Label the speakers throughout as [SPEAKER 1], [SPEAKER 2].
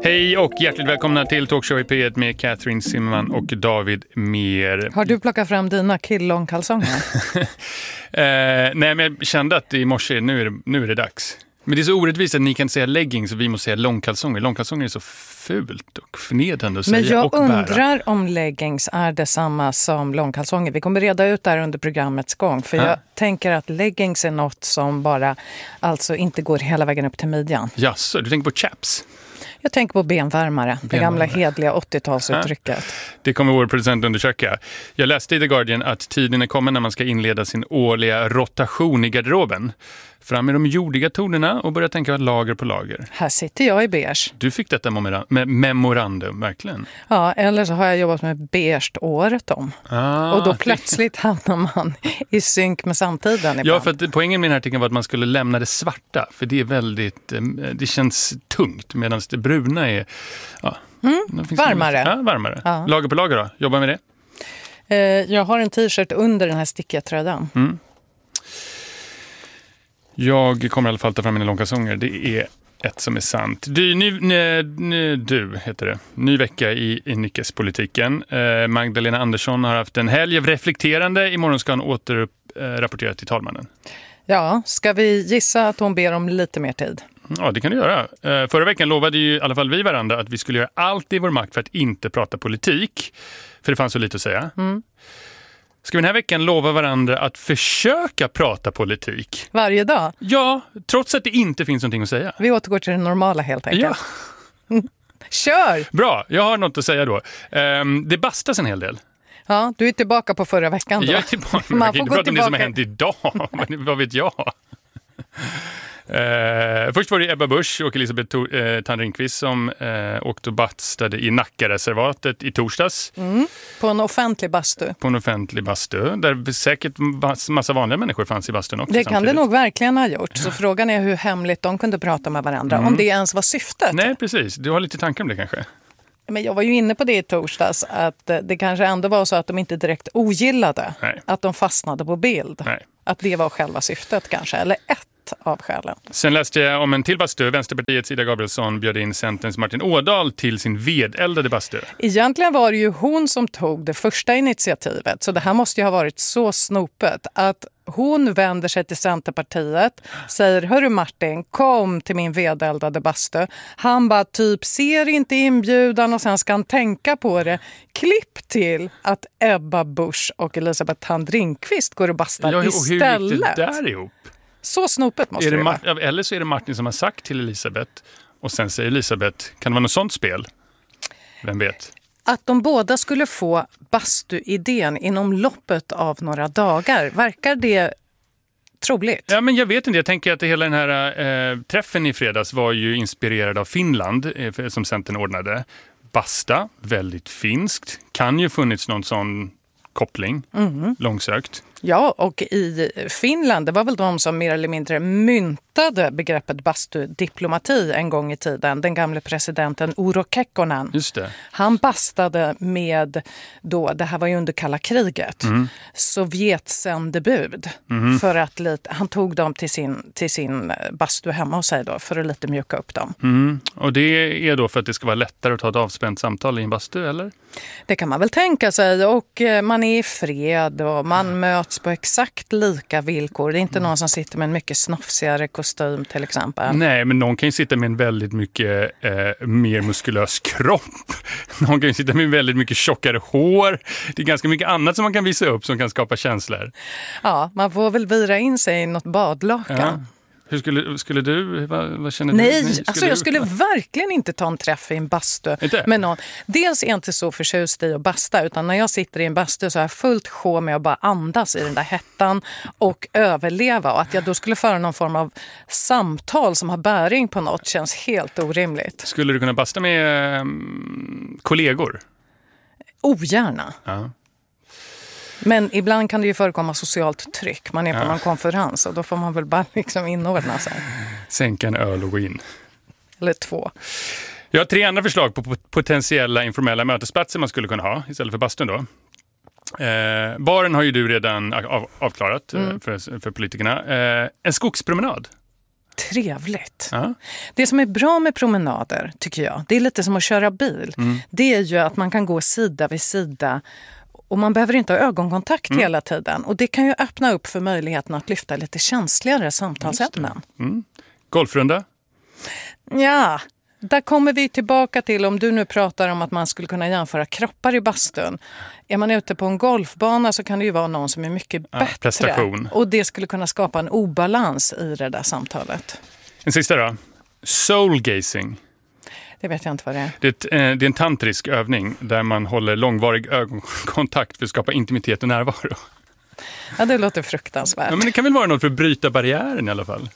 [SPEAKER 1] Hej och hjärtligt välkomna till Talkshow i P1 med Catherine Zimmerman och David Mer.
[SPEAKER 2] Har du plockat fram dina killångkalsonger?
[SPEAKER 1] Nej, men jag kände att i morse, nu är det dags. Men det är så orättvist att ni kan säga leggings och vi måste säga långkalsonger. Långkalsonger är så fult och förnedrande att säga.
[SPEAKER 2] Men jag
[SPEAKER 1] och bära.
[SPEAKER 2] undrar om leggings är detsamma som långkalsonger. Vi kommer reda ut det här under programmets gång. För jag tänker att leggings är något som bara alltså inte går hela vägen upp till midjan.
[SPEAKER 1] Jaså, du tänker på chaps?
[SPEAKER 2] Jag tänker på benvärmare. Det gamla hedliga 80-talsuttrycket.
[SPEAKER 1] Det kommer vår producent undersöka. Jag läste i The Guardian att tiden är kommen när man ska inleda sin årliga rotation i garderoben. Fram med de jordiga tonerna och börja tänka lager på lager.
[SPEAKER 2] Här sitter jag i beige.
[SPEAKER 1] Du fick detta memorandum, verkligen.
[SPEAKER 2] Ja, eller så har jag jobbat med beige året om. Och då plötsligt hamnar man i synk med samtiden ibland.
[SPEAKER 1] Ja, för att poängen med den här artikeln var att man skulle lämna det svarta. För det är väldigt, det känns tungt medan det bruna är
[SPEAKER 2] varmare.
[SPEAKER 1] Ja, varmare. Ja. Lager på lager då, jobba med det.
[SPEAKER 2] Jag har en t-shirt under den här stickiga tröjan.
[SPEAKER 1] Jag kommer i alla fall ta fram mina långkalsonger. Det är ett som är sant. Du heter det. Ny vecka i inrikespolitiken. Magdalena Andersson har haft en helg av reflekterande. Imorgon ska hon återrapportera till talmannen.
[SPEAKER 2] Ja, ska vi gissa att hon ber om lite mer tid?
[SPEAKER 1] Ja, det kan du göra. Förra veckan lovade ju i alla fall vi varandra att vi skulle göra allt i vår makt för att inte prata politik. För det fanns så lite att säga. Ska vi den här veckan lova varandra att försöka prata politik?
[SPEAKER 2] Varje dag?
[SPEAKER 1] Ja, trots att det inte finns någonting att säga.
[SPEAKER 2] Vi återgår till det normala helt enkelt. Ja. Kör!
[SPEAKER 1] Bra, jag har något att säga då. Det bastas en hel del.
[SPEAKER 2] Ja, du är tillbaka på förra veckan då.
[SPEAKER 1] Jag är tillbaka. Man kan inte prata om det som har hänt idag. Vad vet jag? Först var det Ebba Busch och Elisabeth Thand-Ringqvist som åkte och bastade i Nackareservatet i torsdags.
[SPEAKER 2] På en offentlig bastu.
[SPEAKER 1] På en offentlig bastu, där säkert massa vanliga människor fanns i bastun också.
[SPEAKER 2] Det kan det nog verkligen ha gjort. Så frågan är hur hemligt de kunde prata med varandra. Om det ens var syftet.
[SPEAKER 1] Nej, precis. Du har lite tankar om det kanske.
[SPEAKER 2] Men jag var ju inne på det i torsdags att det kanske ändå var så att de inte direkt ogillade att de fastnade på bild.
[SPEAKER 1] Nej.
[SPEAKER 2] Att det var själva syftet kanske, eller ett av skälen.
[SPEAKER 1] Sen läste jag om en till bastu. Vänsterpartiets Ida Gabrielsson bjöd in Centerns Martin Ådahl till sin vedeldade bastu.
[SPEAKER 2] Egentligen var det ju hon som tog det första initiativet. Så det här måste ju ha varit så snopet att hon vänder sig till Centerpartiet, säger hörru Martin, kom till min vedeldade bastu. Han bara typ ser inte inbjudan och sen ska han tänka på det. Klipp till att Ebba Busch och Elisabeth Thand-Ringqvist går och bastar istället.
[SPEAKER 1] Hur gick det där ihop?
[SPEAKER 2] Så snopet måste det vara.
[SPEAKER 1] Eller så är det Martin som har sagt till Elisabeth och sen säger Elisabeth, kan det vara något sånt spel? Vem vet?
[SPEAKER 2] Att de båda skulle få bastuidén inom loppet av några dagar, verkar det troligt?
[SPEAKER 1] Ja, men jag vet inte. Jag tänker att hela den här träffen i fredags var ju inspirerad av Finland som Centern ordnade. Basta, väldigt finskt. Kan ju funnits någon sån koppling, långsökt.
[SPEAKER 2] Ja, och i Finland, det var väl de som mer eller mindre myntade begreppet bastudiplomati en gång i tiden. Den gamle presidenten Urho Kekkonen.
[SPEAKER 1] Just det.
[SPEAKER 2] Han bastade med, då, det här var ju under kalla kriget, Sovjetsändebud. För att han tog dem till sin bastu hemma hos sig då, för att lite mjuka upp dem.
[SPEAKER 1] Och det är då för att det ska vara lättare att ta ett avspänt samtal i en bastu, eller?
[SPEAKER 2] Det kan man väl tänka sig, och man är i fred och man möts på exakt lika villkor. Det är inte någon som sitter med en mycket snofsigare kostym till exempel.
[SPEAKER 1] Nej, men någon kan ju sitta med en väldigt mycket mer muskulös kropp. Någon kan ju sitta med väldigt mycket tjockare hår. Det är ganska mycket annat som man kan visa upp som kan skapa känslor.
[SPEAKER 2] Ja, man får väl vira in sig i något badlakan.
[SPEAKER 1] Ja. Hur skulle du, vad känner du?
[SPEAKER 2] Nej, jag skulle verkligen inte ta en träff i en bastu med någon. Dels är jag inte så förtjust i att basta, utan när jag sitter i en bastu så är jag fullt sjå med att bara andas i den där hettan och överleva. Och att jag då skulle föra någon form av samtal som har bäring på något känns helt orimligt.
[SPEAKER 1] Skulle du kunna basta med kollegor?
[SPEAKER 2] Ogärna.
[SPEAKER 1] Ja.
[SPEAKER 2] Men ibland kan det ju förekomma socialt tryck. Man är på någon konferens och då får man väl bara liksom inordna sig.
[SPEAKER 1] Sänka en öl och gå in.
[SPEAKER 2] Eller 2.
[SPEAKER 1] Jag har 3 andra förslag på potentiella informella mötesplatser man skulle kunna ha istället för bastun då. Baren har ju du redan avklarat för politikerna. En skogspromenad.
[SPEAKER 2] trevligt.
[SPEAKER 1] Ja.
[SPEAKER 2] Det som är bra med promenader, tycker jag, det är lite som att köra bil. Det är ju att man kan gå sida vid sida och man behöver inte ha ögonkontakt hela tiden. Och det kan ju öppna upp för möjligheten att lyfta lite känsligare samtalsämnen.
[SPEAKER 1] Golfrunda?
[SPEAKER 2] Ja, där kommer vi tillbaka till, om du nu pratar om att man skulle kunna jämföra kroppar i bastun. Är man ute på en golfbana så kan det ju vara någon som är mycket bättre.
[SPEAKER 1] Prestation.
[SPEAKER 2] Och det skulle kunna skapa en obalans i det där samtalet.
[SPEAKER 1] En sista då. Soul-gazing.
[SPEAKER 2] Det vet jag inte vad det är.
[SPEAKER 1] Det är en tantrisk övning där man håller långvarig ögonkontakt för att skapa intimitet och närvaro.
[SPEAKER 2] Ja, det låter fruktansvärt.
[SPEAKER 1] Ja, men det kan väl vara något för att bryta barriären i alla fall.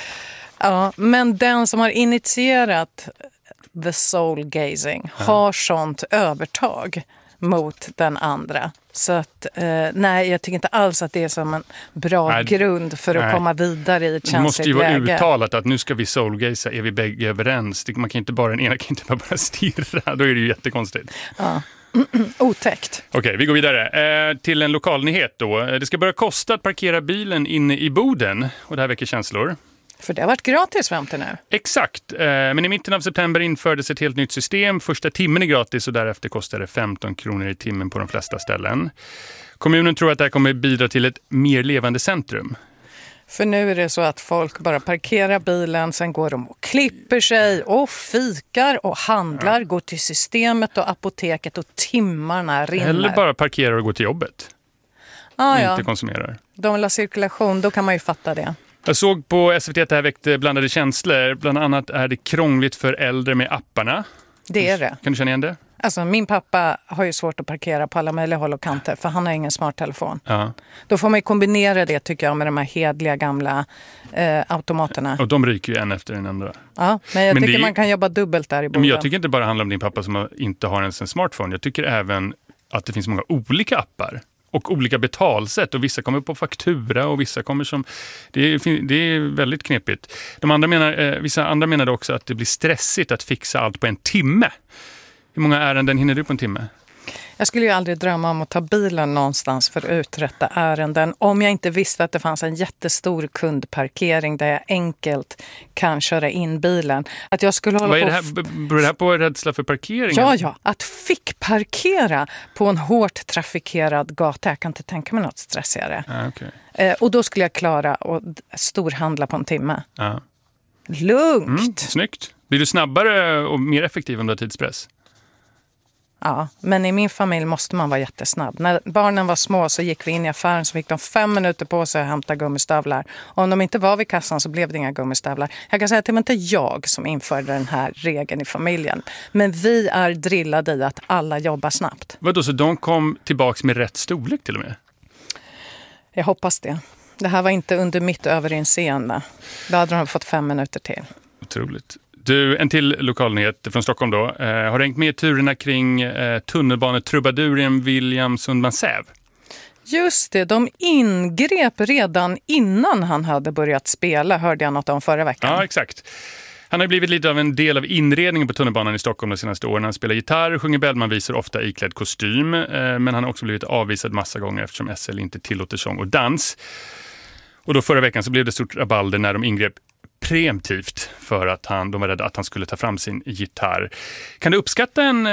[SPEAKER 2] Ja, men den som har initierat the soul gazing har sånt övertag mot den andra. Så att, nej, jag tycker inte alls att det är som en bra grund för att komma vidare i ett känsligt läge.
[SPEAKER 1] Det måste ju vara uttalat att nu ska vi soulgaza, är vi bägge överens? Man kan inte bara, den ena kan inte bara stirra, då är det ju jättekonstigt.
[SPEAKER 2] Ja. Otäckt.
[SPEAKER 1] Okej, vi går vidare. Till en lokalnyhet då. Det ska börja kosta att parkera bilen inne i Boden, och det här väcker känslor.
[SPEAKER 2] För det har varit gratis fram till nu.
[SPEAKER 1] Exakt, men i mitten av september infördes ett helt nytt system. Första timmen är gratis och därefter kostar det 15 kronor i timmen på de flesta ställen. Kommunen tror att det här kommer bidra till ett mer levande centrum.
[SPEAKER 2] För nu är det så att folk bara parkerar bilen, sen går de och klipper sig och fikar och handlar, går till systemet och apoteket och timmarna rinner.
[SPEAKER 1] Eller bara parkerar och går till jobbet. Inte konsumerar.
[SPEAKER 2] De vill ha cirkulation, då kan man ju fatta det.
[SPEAKER 1] Jag såg på SVT att det här väckte blandade känslor. Bland annat är det krångligt för äldre med apparna.
[SPEAKER 2] Det är det.
[SPEAKER 1] Kan du känna igen det?
[SPEAKER 2] Alltså min pappa har ju svårt att parkera på alla möjliga håll och kanter för han har ingen smarttelefon.
[SPEAKER 1] Ja.
[SPEAKER 2] Då får man ju kombinera det, tycker jag, med de här hedliga gamla automaterna.
[SPEAKER 1] Och de ryker ju en efter den andra.
[SPEAKER 2] Ja, men jag tycker man kan jobba dubbelt där i Boden.
[SPEAKER 1] Men jag tycker inte bara handla om din pappa som inte har ens en smartphone. Jag tycker även att det finns många olika appar. Och olika betalsätt, och vissa kommer på faktura och vissa kommer som... Det är väldigt knepigt. Vissa andra menade också att det blir stressigt att fixa allt på en timme. Hur många ärenden hinner du på en timme?
[SPEAKER 2] Jag skulle ju aldrig drömma om att ta bilen någonstans för att uträtta ärenden om jag inte visste att det fanns en jättestor kundparkering där jag enkelt kan köra in bilen. Att jag skulle hålla
[SPEAKER 1] Vad är det här? Beror det här på rädsla för parkering?
[SPEAKER 2] Ja. Att fick parkera på en hårt trafikerad gata. Jag kan inte tänka mig något stressigare.
[SPEAKER 1] Okay.
[SPEAKER 2] Och då skulle jag klara att storhandla på en timme.
[SPEAKER 1] Ja.
[SPEAKER 2] Lugnt!
[SPEAKER 1] Snyggt. Blir du snabbare och mer effektiv om du har tidspress?
[SPEAKER 2] Ja, men i min familj måste man vara jättesnabb. När barnen var små så gick vi in i affären så fick de 5 minuter på sig att hämta gummistövlar. Och om de inte var vid kassan så blev det inga gummistövlar. Jag kan säga att det var inte jag som införde den här regeln i familjen. Men vi är drillade i att alla jobbar snabbt.
[SPEAKER 1] Vadå, så de kom tillbaka med rätt storlek till och med? Jag
[SPEAKER 2] hoppas det. Det här var inte under mitt överinseende. Då hade de fått 5 minuter till.
[SPEAKER 1] Otroligt. Du, en till lokalnyhet från Stockholm då. Har du hängt med turerna kring tunnelbanetrubaduren William Sundman-Säv?
[SPEAKER 2] Just det, de ingrep redan innan han hade börjat spela, hörde jag något om förra veckan.
[SPEAKER 1] Ja, exakt. Han har blivit lite av en del av inredningen på tunnelbanan i Stockholm de senaste åren. Han spelar gitarr, sjunger Bellman-visor, ofta iklädd kostym. Men han har också blivit avvisad massa gånger eftersom SL inte tillåter sång och dans. Och då förra veckan så blev det stort rabalder när de ingrep preemptivt för att de var rädda att han skulle ta fram sin gitarr. Kan du uppskatta en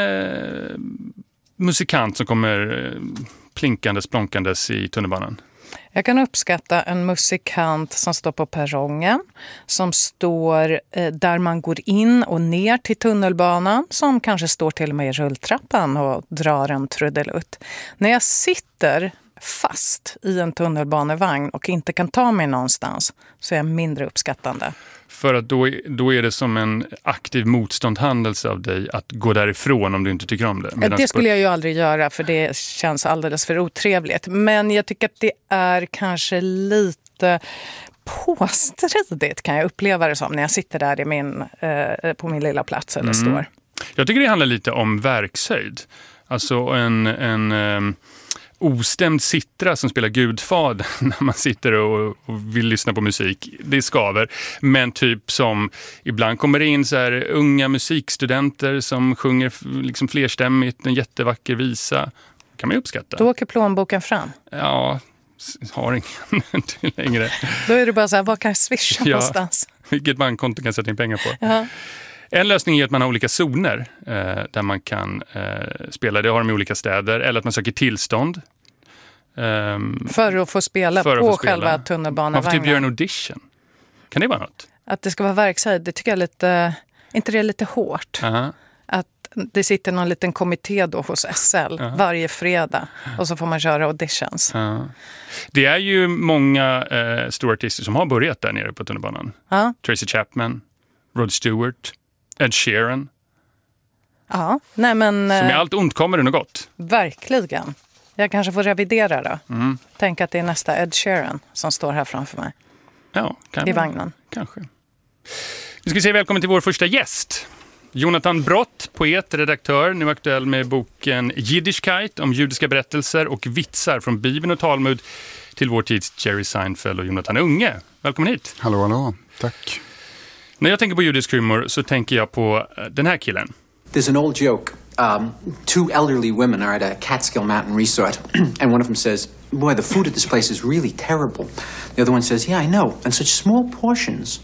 [SPEAKER 1] musikant som kommer plonkandes i tunnelbanan?
[SPEAKER 2] Jag kan uppskatta en musikant som står på perrongen, som står där man går in och ner till tunnelbanan, som kanske står till och med i rulltrappan och drar en trudelutt. När jag sitter fast i en tunnelbanevagn och inte kan ta mig någonstans så är jag mindre uppskattande. För att
[SPEAKER 1] då är det som en aktiv motståndhandelse av dig att gå därifrån om du inte tycker om det.
[SPEAKER 2] Det skulle jag ju aldrig göra för det känns alldeles för otrevligt. Men jag tycker att det är kanske lite påstridigt, kan jag uppleva det som när jag sitter där på min lilla plats eller står.
[SPEAKER 1] Jag tycker det handlar lite om verkshöjd. Alltså en ostämd sittra som spelar Gudfadern när man sitter och vill lyssna på musik. Det skaver. Men typ som ibland kommer det in så här unga musikstudenter som sjunger liksom flerstämmigt en jättevacker visa. Kan man ju uppskatta.
[SPEAKER 2] Då åker plånboken fram.
[SPEAKER 1] Ja, har ingen till längre.
[SPEAKER 2] Då är det bara så här, vad kan jag swisha någonstans?
[SPEAKER 1] Vilket bankkonto kan sätta in pengar på.
[SPEAKER 2] Ja.
[SPEAKER 1] En lösning är att man har olika zoner där man kan spela. Det har de i olika städer. Eller att man söker tillstånd.
[SPEAKER 2] För att få spela på själva tunnelbanevagnen.
[SPEAKER 1] Man får typ göra en audition. Kan det vara något?
[SPEAKER 2] Att det ska vara verksamhet, det tycker jag är lite... inte det är lite hårt? Att det sitter någon liten kommitté då hos SL varje fredag. Och så får man köra auditions.
[SPEAKER 1] Det är ju många stora artister som har börjat där nere på tunnelbanan. Tracy Chapman, Rod Stewart, Ed Sheeran.
[SPEAKER 2] Ja, nej men...
[SPEAKER 1] Som i allt ont kommer det nog gott.
[SPEAKER 2] Verkligen. Jag kanske får revidera då. Tänk att det är nästa Ed Sheeran som står här framför mig.
[SPEAKER 1] Ja,
[SPEAKER 2] i vagnen.
[SPEAKER 1] Kanske. Vi ska säga välkommen till vår första gäst. Jonathan Brott, poet, redaktör, nu aktuell med boken Yiddishkeit om judiska berättelser och vitsar från Bibeln och Talmud till vår tids Jerry Seinfeld och Jonathan Unge. Välkommen hit.
[SPEAKER 3] Hallå, tack.
[SPEAKER 1] När jag tänker på judisk humor så tänker jag på den här killen.
[SPEAKER 4] There's an old joke. Two elderly women are at a Catskill Mountain resort, and one of them says, "Boy, the food at this place is really terrible." The other one says, "Yeah, I know, and such small portions."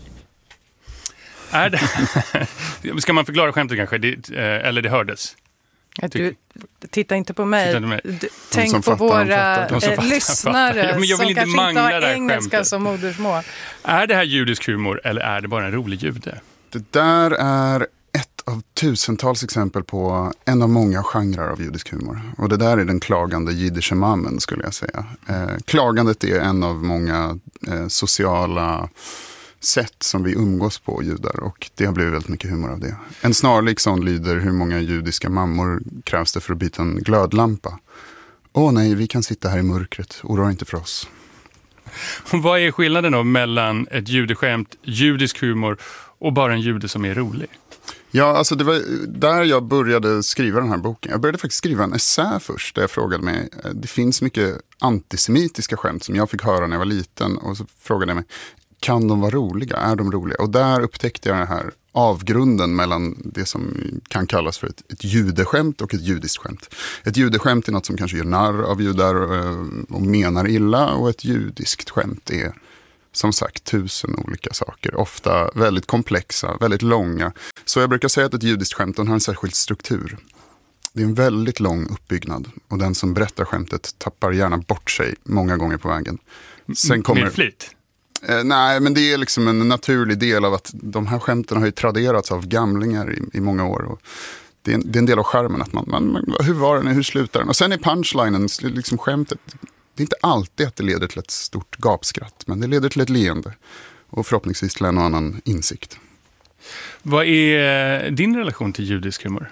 [SPEAKER 1] Är det... Ska man förklara skämtet kanske? Eller det hördes?
[SPEAKER 2] Du titta inte på mig. Tänk på
[SPEAKER 3] fattar,
[SPEAKER 2] våra lyssnare
[SPEAKER 1] ja, men jag vill
[SPEAKER 2] som
[SPEAKER 1] inte
[SPEAKER 2] kanske
[SPEAKER 1] mangla
[SPEAKER 2] inte har engelska
[SPEAKER 1] skämtet.
[SPEAKER 2] som modersmål.
[SPEAKER 1] Är det här judisk humor eller är det bara en rolig jude?
[SPEAKER 3] Det där är ett av tusentals exempel på en av många genrer av judisk humor. Och det där är den klagande jiddische mamen, skulle jag säga. Klagandet är en av många sociala sätt som vi umgås på, judar, och det har blivit väldigt mycket humor av det. En snarlik sån lyder: hur många judiska mammor krävs det för att byta en glödlampa? Åh nej, vi kan sitta här i mörkret, oroa inte för oss.
[SPEAKER 1] Vad är skillnaden då mellan ett judeskämt, judisk humor och bara en jude som är rolig?
[SPEAKER 3] Ja, alltså det var där jag började skriva den här boken. Jag började faktiskt skriva en essä först där jag frågade mig, det finns mycket antisemitiska skämt som jag fick höra när jag var liten, och så frågade jag mig, kan de vara roliga? Är de roliga? Och där upptäckte jag den här avgrunden mellan det som kan kallas för ett judeskämt och ett judiskt skämt. Ett judeskämt är något som kanske gör narr av judar och menar illa, och ett judiskt skämt är som sagt 1000 olika saker. Ofta väldigt komplexa, väldigt långa. Så jag brukar säga att ett judiskt skämt har en särskild struktur. Det är en väldigt lång uppbyggnad, och den som berättar skämtet tappar gärna bort sig många gånger på vägen. Sen kommer...
[SPEAKER 1] Med flit?
[SPEAKER 3] Nej, men det är liksom en naturlig del av att de här skämten har ju traderats av gamlingar i många år. Och det är en del av charmen att man hur var den, hur slutar den? Och sen är punchlinen, liksom skämtet, det är inte alltid att det leder till ett stort gapskratt, men det leder till ett leende och förhoppningsvis till en och annan insikt.
[SPEAKER 1] Vad är din relation till judisk humor?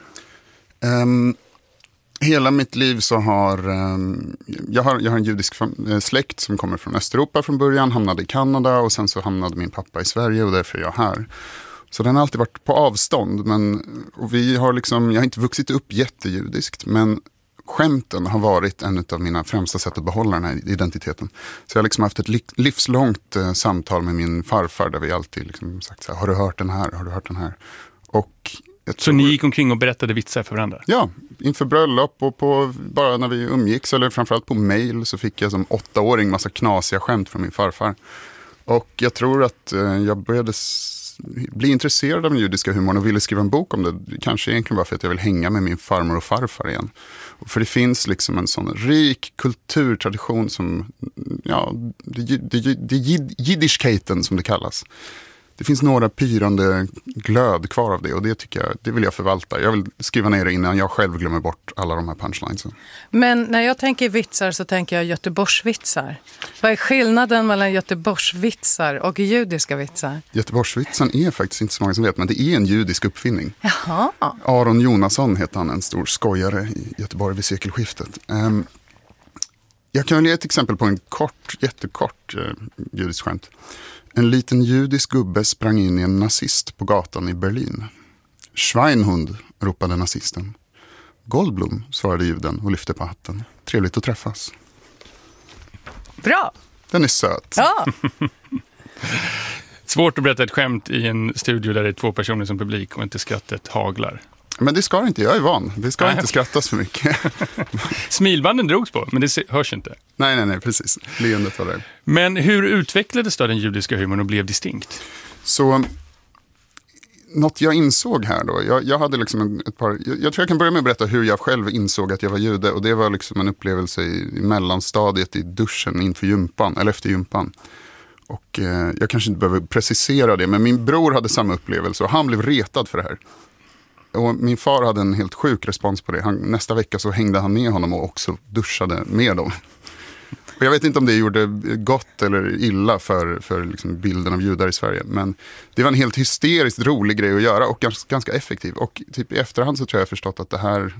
[SPEAKER 3] Hela mitt liv så har jag har en judisk släkt som kommer från Östeuropa från början, hamnade i Kanada, och sen så hamnade min pappa i Sverige, och därför är jag här. Så den har alltid varit på avstånd, och vi har liksom, jag har inte vuxit upp jättejudiskt, men skämten har varit en av mina främsta sätt att behålla den här identiteten. Så jag har liksom haft ett livslångt samtal med min farfar där vi alltid liksom sagt så här, har du hört den här? Har du hört den här? Och
[SPEAKER 1] så ni gick omkring och berättade vitsar för varandra?
[SPEAKER 3] Ja, inför bröllop och bara när vi umgicks, eller framförallt på mail, så fick jag som 8-åring massa knasiga skämt från min farfar. Och jag tror att jag började bli intresserad av den judiska humorn och ville skriva en bok om det. Kanske egentligen bara för att jag vill hänga med min farmor och farfar igen. För det finns liksom en sån rik kulturtradition som, ja, det Yiddishkeiten som det kallas. Det finns några pyrande glöd kvar av det, och det tycker jag, det vill jag förvalta. Jag vill skriva ner det innan jag själv glömmer bort alla de här punchlines.
[SPEAKER 2] Men när jag tänker vitsar så tänker jag Göteborgsvitsar. Vad är skillnaden mellan Göteborgsvitsar och judiska vitsar?
[SPEAKER 3] Göteborgsvitsen är faktiskt inte så många som vet, men det är en judisk uppfinning.
[SPEAKER 2] Jaha.
[SPEAKER 3] Aron Jonasson heter han, en stor skojare i Göteborg vid sekelskiftet. Jag kan väl ge ett exempel på en jättekort judisk skämt. En liten judisk gubbe sprang in i en nazist på gatan i Berlin. Schweinhund, ropade nazisten. Goldblum, svarade juden och lyfte på hatten. Trevligt att träffas.
[SPEAKER 2] Bra!
[SPEAKER 3] Den är söt.
[SPEAKER 2] Ja.
[SPEAKER 1] Svårt att berätta ett skämt i en studio där det är 2 personer som publik och inte skrattet haglar.
[SPEAKER 3] Men det ska inte, jag är van. Det ska inte skrattas för mycket.
[SPEAKER 1] Smilbanden drogs på, men det hörs inte.
[SPEAKER 3] Nej, precis. Leendet var där.
[SPEAKER 1] Men hur utvecklades då den judiska humorn och blev distinkt?
[SPEAKER 3] Så något jag insåg här då, jag hade liksom ett par, jag tror jag kan börja med att berätta hur jag själv insåg att jag var jude, och det var liksom en upplevelse i mellanstadiet i duschen inför gympan, eller efter gympan. Och jag kanske inte behöver precisera det, men min bror hade samma upplevelse och han blev retad för det här. Och min far hade en helt sjuk respons på det. Nästa vecka så hängde han med honom och också duschade med dem. Och jag vet inte om det gjorde gott eller illa för liksom bilden av judar i Sverige. Men det var en helt hysteriskt rolig grej att göra och ganska effektiv. Och typ i efterhand så tror jag förstått att det här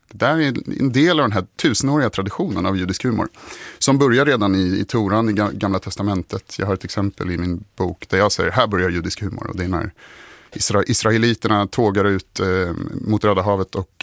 [SPEAKER 3] är en del av den här 1000-åriga traditionen av judisk humor. Som börjar redan i Toran, i Gamla testamentet. Jag har ett exempel i min bok där jag säger, här börjar judisk humor. Och det är när israeliterna tågar ut mot Röda havet och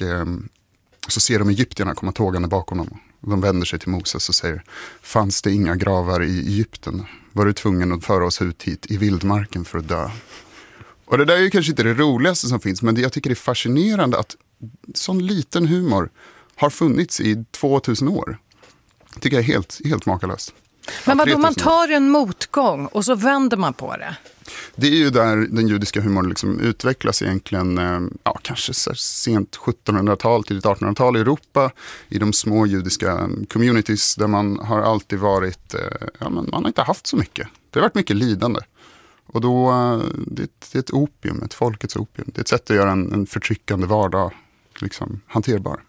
[SPEAKER 3] så ser de egyptierna komma tågande bakom dem. De vänder sig till Moses och säger, fanns det inga gravar i Egypten? Var du tvungen att föra oss ut hit i vildmarken för att dö? Och det där är ju kanske inte det roligaste som finns, men jag tycker det är fascinerande att sån liten humor har funnits i 2000 år. Det tycker jag är helt makalöst.
[SPEAKER 2] Men vadå, man tar en motgång och så vänder man på det?
[SPEAKER 3] Det är ju där den judiska humorn liksom utvecklas egentligen, kanske sent 1700-tal till 1800-tal i Europa, i de små judiska communities där man har alltid varit, man har inte haft så mycket. Det har varit mycket lidande. Och då, det är ett opium, ett folkets opium. Det är ett sätt att göra en förtryckande vardag liksom hanterbar.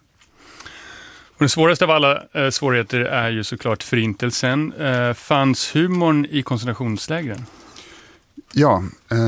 [SPEAKER 1] Och den svåraste av alla svårigheter är ju såklart förintelsen. Fanns humorn i koncentrationslägren?
[SPEAKER 3] Ja,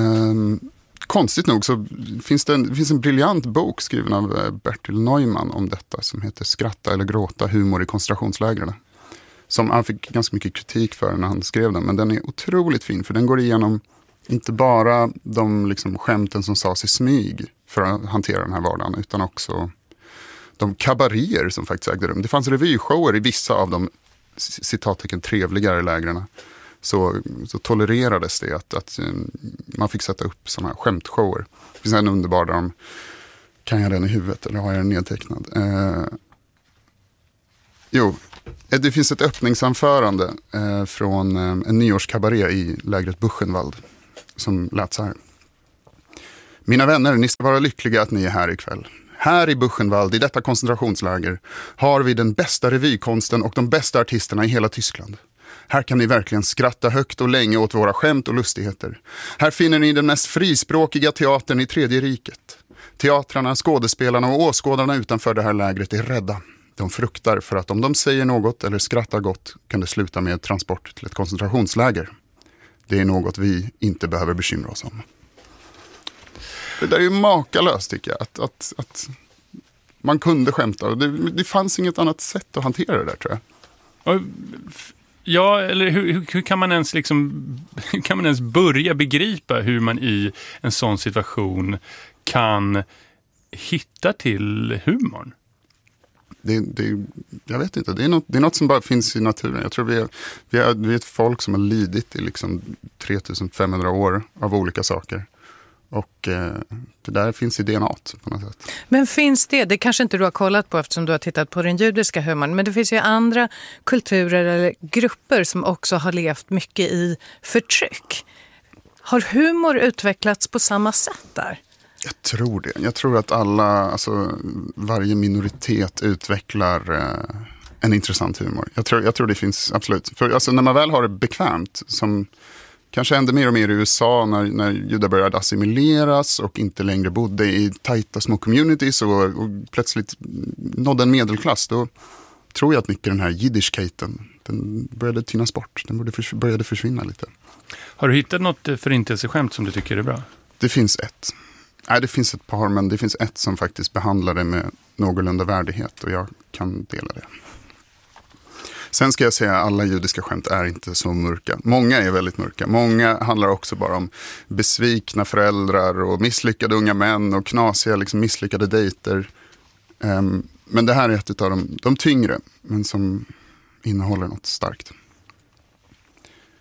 [SPEAKER 3] konstigt nog så finns det finns en briljant bok skriven av Bertil Neumann om detta som heter Skratta eller gråta, humor i koncentrationslägren. Som han fick ganska mycket kritik för när han skrev den, men den är otroligt fin för den går igenom inte bara de liksom skämten som sades i smyg för att hantera den här vardagen, utan också de kabaréer som faktiskt ägde rum. Det fanns revyshower i vissa av de citattecken trevligare lägren. Så tolererades det att man fick sätta upp sådana här skämtshower. Det finns en underbar där de, kan jag den i huvudet eller har jag den nedtecknad? Det finns ett öppningsanförande från en nyårskabaré i lägret Buchenwald som lät så här. Mina vänner, ni ska vara lyckliga att ni är här ikväll. Här i Buchenwald, i detta koncentrationsläger, har vi den bästa revykonsten och de bästa artisterna i hela Tyskland. Här kan ni verkligen skratta högt och länge åt våra skämt och lustigheter. Här finner ni den mest frispråkiga teatern i Tredje riket. Teatrarna, skådespelarna och åskådarna utanför det här lägret är rädda. De fruktar för att om de säger något eller skrattar gott kan det sluta med transport till ett koncentrationsläger. Det är något vi inte behöver bekymra oss om. Det där är ju makalöst tycker jag. Att man kunde skämta. Det fanns inget annat sätt att hantera det där tror jag.
[SPEAKER 1] Ja, eller hur kan man ens hur kan man ens börja begripa hur man i en sån situation kan hitta till humorn?
[SPEAKER 3] Jag vet inte, det är något som bara finns i naturen. Jag tror vi är ett folk som har lidit i liksom 3500 år av olika saker. Och det där finns i DNAt på något sätt.
[SPEAKER 2] Men finns det kanske inte du har kollat på eftersom du har tittat på den judiska humorn, men det finns ju andra kulturer eller grupper som också har levt mycket i förtryck. Har humor utvecklats på samma sätt där?
[SPEAKER 3] Jag tror det. Jag tror att varje minoritet utvecklar en intressant humor. Jag tror det finns, absolut. För när man väl har det bekvämt, som kanske hände mer och mer i USA när judar började assimileras och inte längre bodde i tajta små communities och plötsligt nådde en medelklass, då tror jag att mycket den här jiddischkeiten, den började tynas bort. Den började försvinna lite.
[SPEAKER 1] Har du hittat något förintelseskämt som du tycker är bra?
[SPEAKER 3] Det finns ett. Nej, det finns ett par, men det finns ett som faktiskt behandlar det med någorlunda värdighet och jag kan dela det. Sen ska jag säga att alla judiska skämt är inte så mörka. Många är väldigt mörka. Många handlar också bara om besvikna föräldrar och misslyckade unga män och knasiga misslyckade dejter. Men det här är ett av de tyngre, men som innehåller något starkt.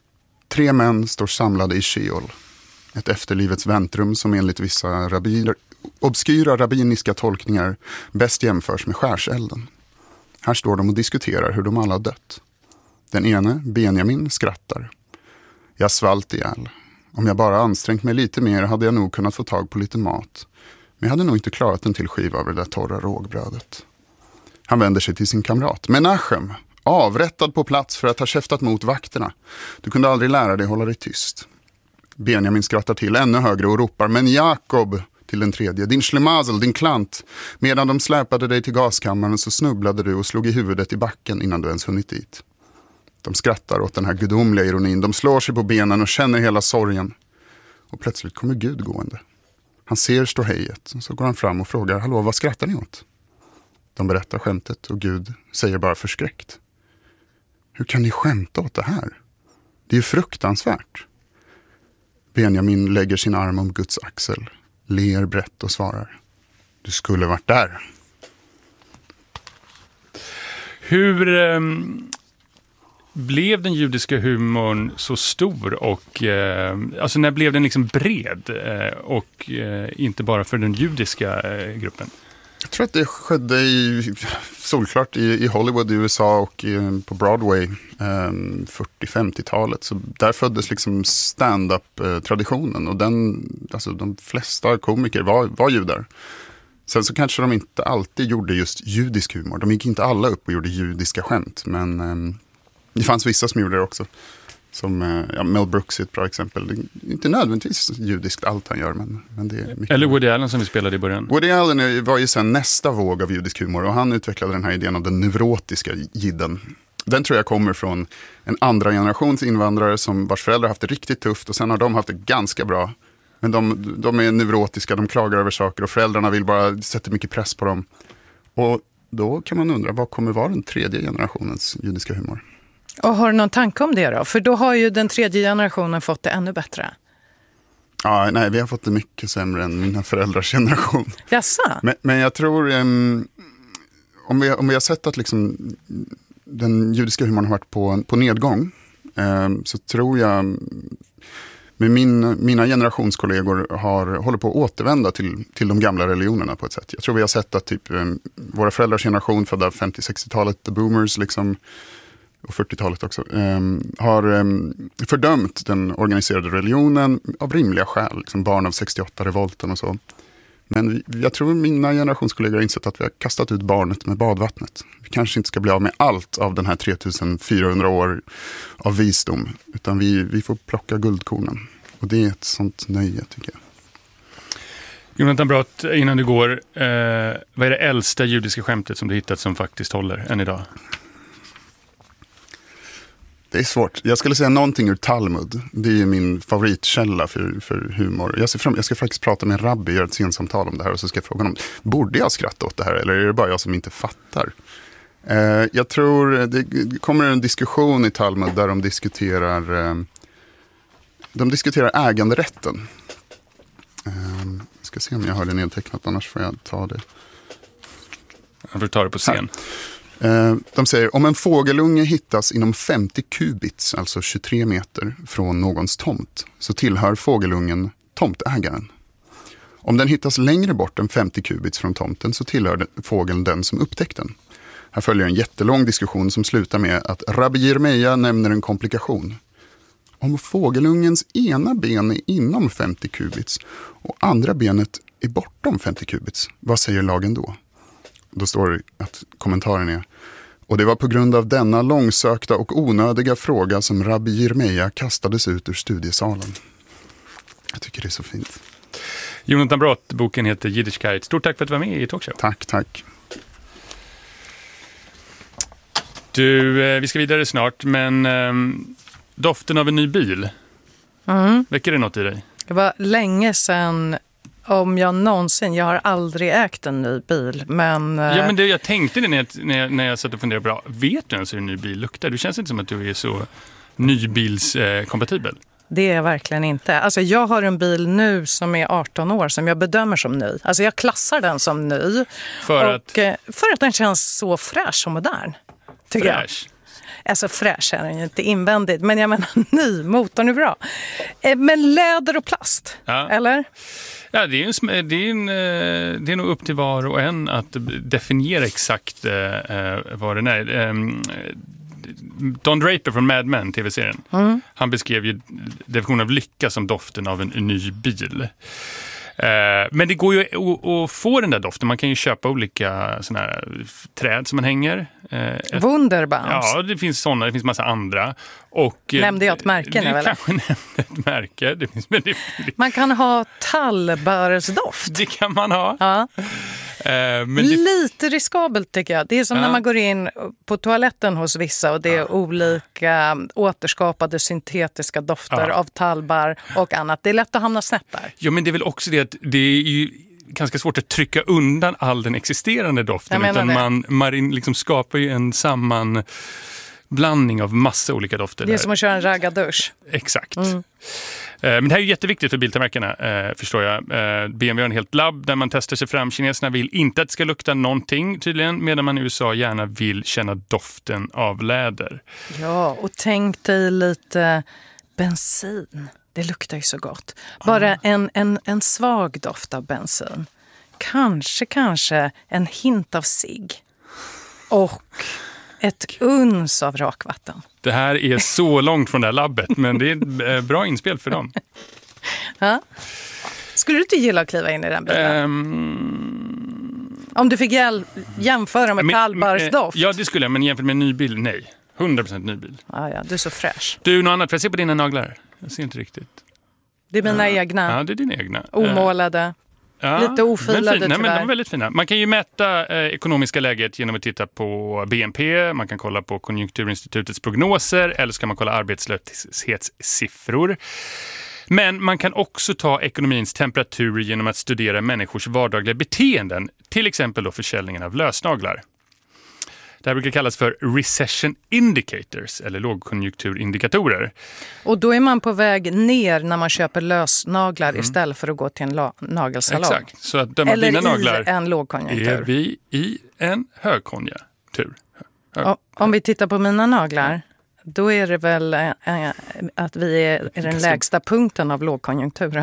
[SPEAKER 3] 3 män står samlade i Sheol. Ett efterlivets väntrum som enligt vissa obskyra rabbiniska tolkningar bäst jämförs med skärselden. Här står de och diskuterar hur de alla har dött. Den ene, Benjamin, skrattar. Jag svalt ihjäl. Om jag bara ansträngt mig lite mer hade jag nog kunnat få tag på lite mat. Men jag hade nog inte klarat en till skiva av det där torra rågbrödet. Han vänder sig till sin kamrat. Menachem, avrättad på plats för att ha käftat mot vakterna. Du kunde aldrig lära dig hålla dig tyst. Benjamin skrattar till ännu högre och ropar. Men Jakob, till den tredje. Din schlemazel, din klant. Medan de släpade dig till gaskammaren så snubblade du och slog i huvudet i backen innan du ens hunnit dit. De skrattar åt den här gudomliga ironin. De slår sig på benen och känner hela sorgen. Och plötsligt kommer Gud gående. Han ser ståhejet och så går han fram och frågar, hallå, vad skrattar ni åt? De berättar skämtet och Gud säger bara förskräckt. Hur kan ni skämta åt det här? Det är ju fruktansvärt. Benjamin lägger sin arm om Guds axel, ler brett och svarar. Du skulle varit där.
[SPEAKER 1] Hur blev den judiska humorn så stor och alltså när blev den liksom bred och inte bara för den judiska gruppen?
[SPEAKER 3] Jag tror att det skedde solklart i Hollywood i USA och på Broadway 40-50-talet. Så där föddes liksom stand-up-traditionen och de flesta komiker var judar. Sen så kanske de inte alltid gjorde just judisk humor. De gick inte alla upp och gjorde judiska skämt, men det fanns vissa som gjorde det också. Som Mel Brooks är ett bra exempel. Det är inte nödvändigtvis judiskt allt han gör, men det är mycket.
[SPEAKER 1] Eller Woody Allen som vi spelade i början.
[SPEAKER 3] Woody Allen var ju sen nästa våg av judisk humor och han utvecklade den här idén av den neurotiska jidden. Den tror jag kommer från en andra generations invandrare vars föräldrar haft det riktigt tufft och sen har de haft det ganska bra. Men de är neurotiska, de klagar över saker och föräldrarna vill bara sätta mycket press på dem. Och då kan man undra, vad kommer vara den tredje generationens judiska humor?
[SPEAKER 2] Och har du någon tanke om det då? För då har ju den tredje generationen fått det ännu bättre.
[SPEAKER 3] Ja, nej, vi har fått det mycket sämre än mina föräldrars generation.
[SPEAKER 2] Jaså?
[SPEAKER 3] Men jag tror, om vi har sett att liksom, den judiska humorn har varit på nedgång, så tror jag, med mina generationskollegor håller på att återvända till de gamla religionerna på ett sätt. Jag tror vi har sett att typ våra föräldrars generation födda 50-60-talet, the boomers liksom, och 40-talet också, har fördömt den organiserade religionen av rimliga skäl, liksom barn av 68-revolten och så. Men jag tror mina generationskollegor har insett att vi har kastat ut barnet med badvattnet. Vi kanske inte ska bli av med allt av den här 3400 år av visdom, utan vi får plocka guldkornen. Och det är ett sånt nöje, tycker jag.
[SPEAKER 1] Jonathan Brott, innan du går, vad är det äldsta judiska skämtet som du hittat som faktiskt håller än idag?
[SPEAKER 3] Det är svårt. Jag skulle säga någonting ur Talmud. Det är min favoritkälla för humor. Jag ska faktiskt prata med en rabbi, göra ett sensamtal om det här och så ska jag fråga honom, borde jag skratta åt det här eller är det bara jag som inte fattar? Jag tror det kommer en diskussion i Talmud där de diskuterar äganderätten. Jag ska se om jag har det nedtecknat, annars får jag ta det.
[SPEAKER 1] Jag får ta det på scen.
[SPEAKER 3] De säger, om en fågelunge hittas inom 50 kubits, alltså 23 meter, från någons tomt, så tillhör fågelungen tomtägaren. Om den hittas längre bort än 50 kubits från tomten så tillhör fågeln den som upptäckt den. Här följer en jättelång diskussion som slutar med att Rabbi Jeremia nämner en komplikation. Om fågelungens ena ben är inom 50 kubits och andra benet är bortom 50 kubits, vad säger lagen då? Då står det att kommentaren är: och det var på grund av denna långsökta och onödiga fråga som Rabbi Jeremia kastades ut ur studiesalen. Jag tycker det är så fint.
[SPEAKER 1] Jonathan Brott, boken heter Jiddischkeit. Stort tack för att du var med i Talkshow.
[SPEAKER 3] Tack.
[SPEAKER 1] Du, vi ska vidare snart, men doften av en ny bil. Väcker det något i dig?
[SPEAKER 2] Det var länge sedan, om jag någonsin, jag har aldrig ägt en ny bil, men...
[SPEAKER 1] Ja, men jag tänkte det när jag satt och funderade bra. Vet du ens hur en ny bil luktar? Du känns inte som att du är så nybilskompatibel. Det
[SPEAKER 2] är verkligen inte. Alltså jag har en bil nu som är 18 år som jag bedömer som ny. Alltså jag klassar den som ny. För att den känns så fräsch och modern. Tycker
[SPEAKER 1] fräsch?
[SPEAKER 2] Alltså fräsch är den ju inte invändigt, men jag menar ny, motorn är bra. Men läder och plast, eller?
[SPEAKER 1] Ja, det är nog upp till var och en att definiera exakt vad den är. Don Draper från Mad Men, tv-serien, han beskrev ju definitionen av lycka som doften av en ny bil. Men det går ju att få den där doften. Man kan ju köpa olika såna här träd som man hänger.
[SPEAKER 2] Wunderbaums.
[SPEAKER 1] Ja, det finns sådana. Det finns massa andra.
[SPEAKER 2] Nämnde jag ett märke nu, eller?
[SPEAKER 1] Kanske nämnde ett märke.
[SPEAKER 2] Man kan ha tallbärsdoft.
[SPEAKER 1] Det kan man ha.
[SPEAKER 2] Ja.
[SPEAKER 1] Men
[SPEAKER 2] lite riskabelt tycker jag. Det är som när man går in på toaletten hos vissa och det är olika återskapade syntetiska dofter av tallbar och annat. Det är lätt att hamna snett där.
[SPEAKER 1] Ja, men det är väl också det att det är ju ganska svårt att trycka undan all den existerande doften. Utan man liksom skapar ju en sammanblandning av massa olika dofter.
[SPEAKER 2] Det är som att köra en raggardusch.
[SPEAKER 1] Exakt. Men det här är ju jätteviktigt för biltillverkarna, förstår jag. BMW har en helt labb där man testar sig fram. Kineserna vill inte att det ska lukta någonting tydligen, medan man i USA gärna vill känna doften av läder. Ja,
[SPEAKER 2] och tänk dig lite bensin. Det luktar ju så gott. Bara en svag doft av bensin. Kanske en hint av cigg. Och ett uns av rakvatten.
[SPEAKER 1] Det här är så långt från det här labbet, men det är bra inspel för dem.
[SPEAKER 2] Ja. Skulle du inte gilla att kliva in i den bilen? Om du fick jämföra med tallbarsdoft?
[SPEAKER 1] Ja, det skulle jag, men jämfört med en ny bil, nej. 100% ny bil.
[SPEAKER 2] Ja, du är så fräsch.
[SPEAKER 1] Du, något annat? Får jag se på dina naglar? Jag ser inte riktigt.
[SPEAKER 2] Det är mina egna.
[SPEAKER 1] Ja, det är dina egna.
[SPEAKER 2] Omålade. Lite ofilade tyvärr.
[SPEAKER 1] Nej, men de är väldigt fina. Man kan ju mäta ekonomiska läget genom att titta på BNP. Man kan kolla på Konjunkturinstitutets prognoser. Eller så kan man kolla arbetslöshetssiffror. Men man kan också ta ekonomins temperatur genom att studera människors vardagliga beteenden. Till exempel då försäljningen av lösnaglar. Det här brukar kallas för recession indicators eller lågkonjunkturindikatorer.
[SPEAKER 2] Och då är man på väg ner när man köper lösnaglar istället för att gå till en nagelsalong.
[SPEAKER 1] Exakt, så att döma
[SPEAKER 2] eller
[SPEAKER 1] dina naglar
[SPEAKER 2] i en lågkonjunktur.
[SPEAKER 1] är vi i en högkonjunktur.
[SPEAKER 2] Om vi tittar på mina naglar, då är det väl att vi är i den lägsta punkten av lågkonjunkturen.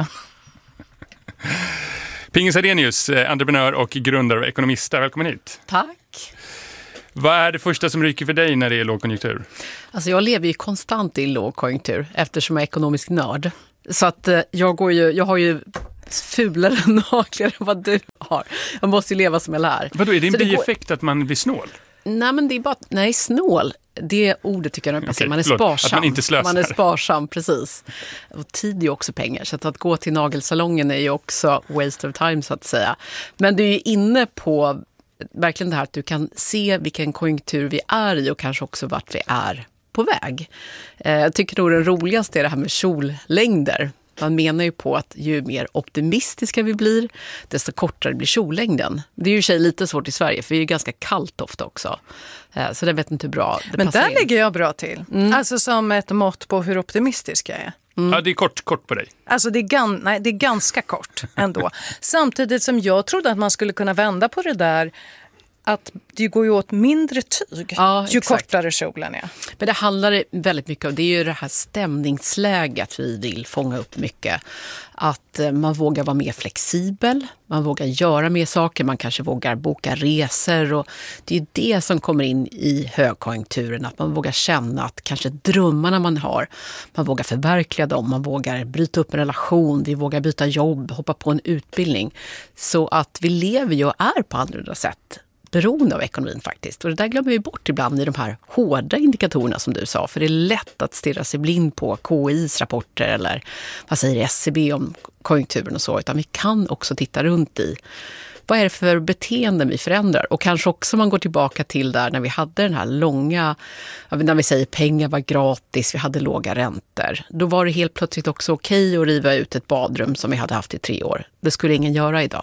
[SPEAKER 1] Pingis Arrhenius, entreprenör och grundare av Ekonomista. Välkommen hit.
[SPEAKER 5] Tack.
[SPEAKER 1] Vad är det första som ryker för dig när det är lågkonjunktur?
[SPEAKER 5] Alltså jag lever ju konstant i lågkonjunktur eftersom jag är ekonomisk nörd. Så att jag har ju fulare naglar än vad du har. Jag måste ju leva som jag lär.
[SPEAKER 1] Vadå, är det en bieffekt att man blir snål?
[SPEAKER 5] Nej, men det är bara... Nej, snål. Det ordet tycker jag är man är sparsam.
[SPEAKER 1] Att man inte slösar.
[SPEAKER 5] Man är sparsam, precis. Och tid är också pengar. Så att gå till nagelsalongen är ju också waste of time så att säga. Men du är ju inne på verkligen det här att du kan se vilken konjunktur vi är i och kanske också vart vi är på väg. Jag tycker nog det roligaste är det här med kjollängder. Man menar ju på att ju mer optimistiska vi blir, desto kortare blir kjollängden. Det är ju sig lite svårt i Sverige, för det är ju ganska kallt ofta också. Så det vet inte hur bra det
[SPEAKER 2] men
[SPEAKER 5] passar
[SPEAKER 2] där
[SPEAKER 5] in.
[SPEAKER 2] ligger jag bra till. Alltså som ett mått på hur optimistisk jag är.
[SPEAKER 1] Ja, det är kort på dig.
[SPEAKER 2] Alltså det är ganska kort ändå. Samtidigt som jag trodde att man skulle kunna vända på det där att det går ju åt mindre tyg ju kortare kjolen är.
[SPEAKER 5] Men det handlar väldigt mycket om, det är ju det här stämningsläget vi vill fånga upp mycket. Att man vågar vara mer flexibel, man vågar göra mer saker, man kanske vågar boka resor och det är det som kommer in i högkonjunkturen. Att man vågar känna att kanske drömmarna man har, man vågar förverkliga dem, man vågar bryta upp en relation, vi vågar byta jobb, hoppa på en utbildning. Så att vi lever ju och är på andra sätt beroende av ekonomin faktiskt. Och det där glömmer vi bort ibland i de här hårda indikatorerna som du sa. För det är lätt att stirra sig blind på KIs rapporter eller vad säger SCB om konjunkturen och så. Utan vi kan också titta runt i vad är det för beteenden vi förändrar. Och kanske också man går tillbaka till där när vi hade den här långa, när vi säger pengar var gratis, vi hade låga räntor. Då var det helt plötsligt också okej att riva ut ett badrum som vi hade haft i 3 år. Det skulle ingen göra idag.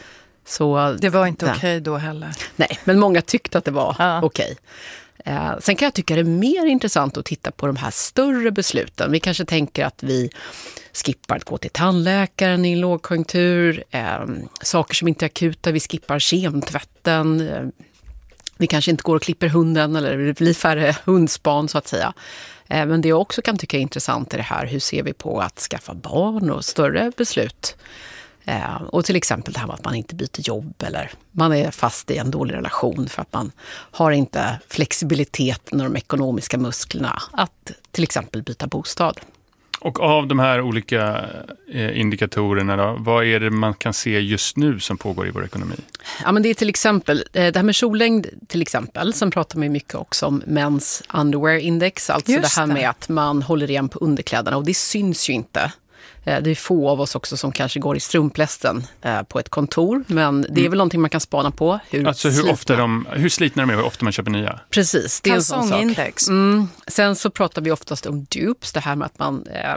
[SPEAKER 5] Så,
[SPEAKER 2] det var inte okej då heller.
[SPEAKER 5] Nej, men många tyckte att det var okej. Sen kan jag tycka det är mer intressant att titta på de här större besluten. Vi kanske tänker att vi skippar att gå till tandläkaren i en lågkonjunktur. Saker som inte är akuta, vi skippar kemtvätten. Vi kanske inte går och klipper hunden eller det blir färre hundspan så att säga. Men det jag också kan tycka är intressant är det här, hur ser vi på att skaffa barn och större beslut. Och till exempel det här med att man inte byter jobb eller man är fast i en dålig relation för att man har inte flexibiliteten och de ekonomiska musklerna att till exempel byta bostad.
[SPEAKER 1] Och av de här olika indikatorerna då, vad är det man kan se just nu som pågår i vår ekonomi? Ja,
[SPEAKER 5] men det är till exempel, det här med kjollängd till exempel, sen pratar man mycket också om Men's Underwear Index, alltså just det här med att man håller igen på underkläderna och det syns ju inte. Det är få av oss också som kanske går i strumplästen på ett kontor, men det är väl någonting man kan spana på.
[SPEAKER 1] Hur slitna de är och hur ofta man köper nya?
[SPEAKER 5] Precis, det är en sån sak. Sen så pratar vi oftast om dupes, det här med att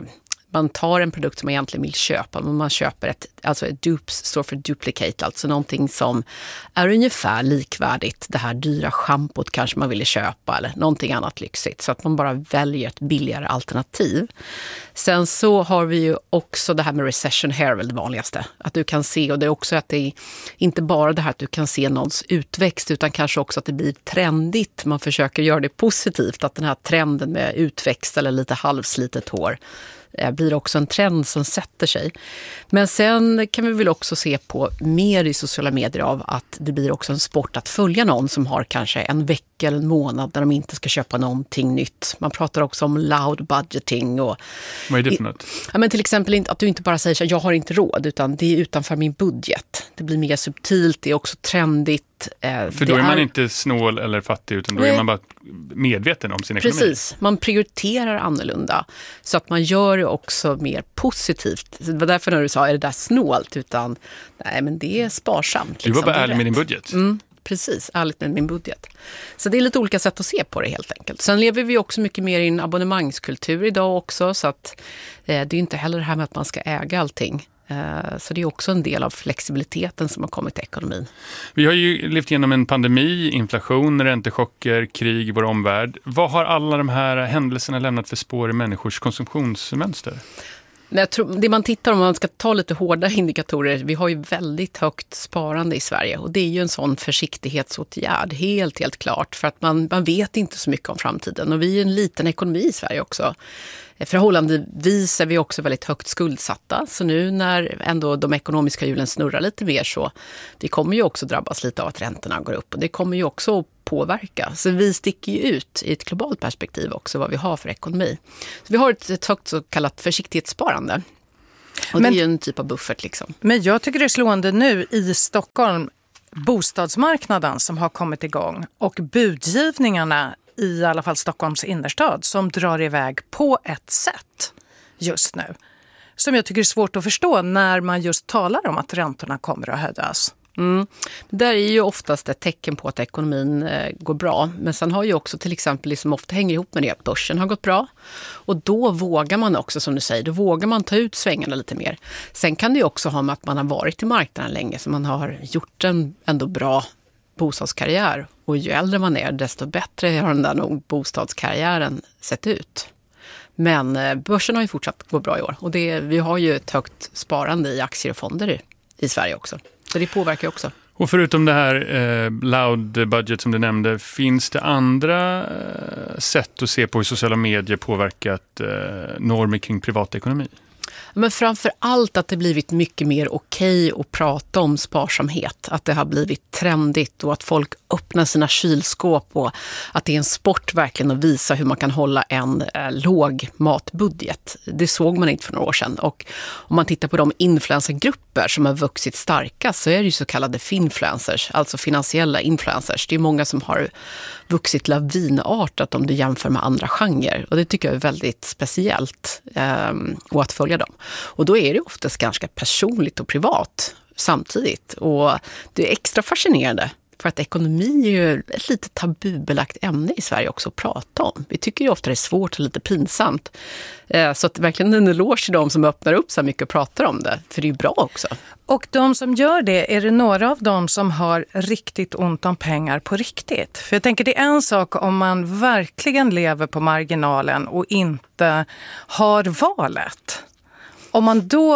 [SPEAKER 5] man tar en produkt som man egentligen vill köpa, men man köper ett dupes står för duplicate, alltså någonting som är ungefär likvärdigt det här dyra schampot kanske man ville köpa eller någonting annat lyxigt, så att man bara väljer ett billigare alternativ. Sen så har vi ju också det här med recession hair, väl det vanligaste, att du kan se, och det är också att det är inte bara det här att du kan se någons utväxt utan kanske också att det blir trendigt, man försöker göra det positivt, att den här trenden med utväxt eller lite halvslitet hår blir också en trend som sätter sig. Men sen kan vi väl också se på mer i sociala medier av att det blir också en sport att följa någon som har kanske en vecka eller en månad där de inte ska köpa någonting nytt. Man pratar också om loud budgeting. Och
[SPEAKER 1] vad är det för något?
[SPEAKER 5] Ja, men till exempel att du inte bara säger att jag har inte råd, utan det är utanför min budget. Det blir mer subtilt, det är också trendigt.
[SPEAKER 1] För då är man inte snål eller fattig, utan då är man bara medveten om sin ekonomi.
[SPEAKER 5] Precis, man prioriterar annorlunda så att man gör det också mer positivt. Det var därför när du sa, är det där snålt? Utan, nej men det är sparsamt.
[SPEAKER 1] Liksom. Du var bara ärlig med din budget.
[SPEAKER 5] Precis, ärligt med min budget. Så det är lite olika sätt att se på det helt enkelt. Sen lever vi också mycket mer i en abonnemangskultur idag också, så att det är inte heller det här med att man ska äga allting. Så det är också en del av flexibiliteten som har kommit till ekonomin.
[SPEAKER 1] Vi har ju levt igenom en pandemi, inflation, räntechocker, krig i vår omvärld. Vad har alla de här händelserna lämnat för spår i människors konsumtionsmönster?
[SPEAKER 5] Jag tror, det man tittar, om man ska ta lite hårda indikatorer, vi har ju väldigt högt sparande i Sverige och det är ju en sån försiktighetsåtgärd, helt klart, för att man vet inte så mycket om framtiden och vi är en liten ekonomi i Sverige också. Förhållandevis är vi också väldigt högt skuldsatta, så nu när ändå de ekonomiska hjulen snurrar lite mer så vi kommer ju också drabbas lite av att räntorna går upp och det kommer ju också påverka. Så vi sticker ju ut i ett globalt perspektiv också vad vi har för ekonomi. Så vi har ett högt så kallat försiktighetssparande. Och det är ju en typ av buffert liksom.
[SPEAKER 2] Men jag tycker det är slående nu i Stockholm, bostadsmarknaden som har kommit igång och budgivningarna i alla fall Stockholms innerstad som drar iväg på ett sätt just nu. Som jag tycker är svårt att förstå när man just talar om att räntorna kommer att höjas.
[SPEAKER 5] Det där är ju oftast ett tecken på att ekonomin går bra. Men sen har ju också till exempel, som ofta hänger ihop med det, att börsen har gått bra. Och då vågar man också, som du säger, då vågar man ta ut svängarna lite mer. Sen kan det ju också ha med att man har varit i marknaden länge, så man har gjort en ändå bra bostadskarriär. Och ju äldre man är, desto bättre har den där nog bostadskarriären sett ut. Men börsen har ju fortsatt gå bra i år. Och vi har ju ett högt sparande i aktier och fonder i Sverige också. Så det påverkar också. Och
[SPEAKER 1] förutom det här loud budget som du nämnde, finns det andra sätt att se på hur sociala medier påverkat normer kring privatekonomi?
[SPEAKER 5] Men framför allt att det blivit mycket mer okej att prata om sparsamhet. Att det har blivit trendigt och att folk öppnar sina kylskåp och att det är en sport verkligen att visa hur man kan hålla en låg matbudget. Det såg man inte för några år sedan. Och om man tittar på de influencergrupper som har vuxit starka så är det ju så kallade finfluencers, alltså finansiella influencers. Det är många som har vuxit lavinartat om du jämför med andra genrer. Och det tycker jag är väldigt speciellt och att följa dem. Och då är det oftast ganska personligt och privat samtidigt. Och det är extra fascinerande för att ekonomi är ju ett lite tabubelagt ämne i Sverige också att prata om. Vi tycker ju ofta det är svårt och lite pinsamt. Så att verkligen en eloge till de som öppnar upp så mycket och pratar om det. För det är ju bra också.
[SPEAKER 2] Och de som gör det, är det några av dem som har riktigt ont om pengar på riktigt? För jag tänker det är en sak om man verkligen lever på marginalen och inte har valet. Om man då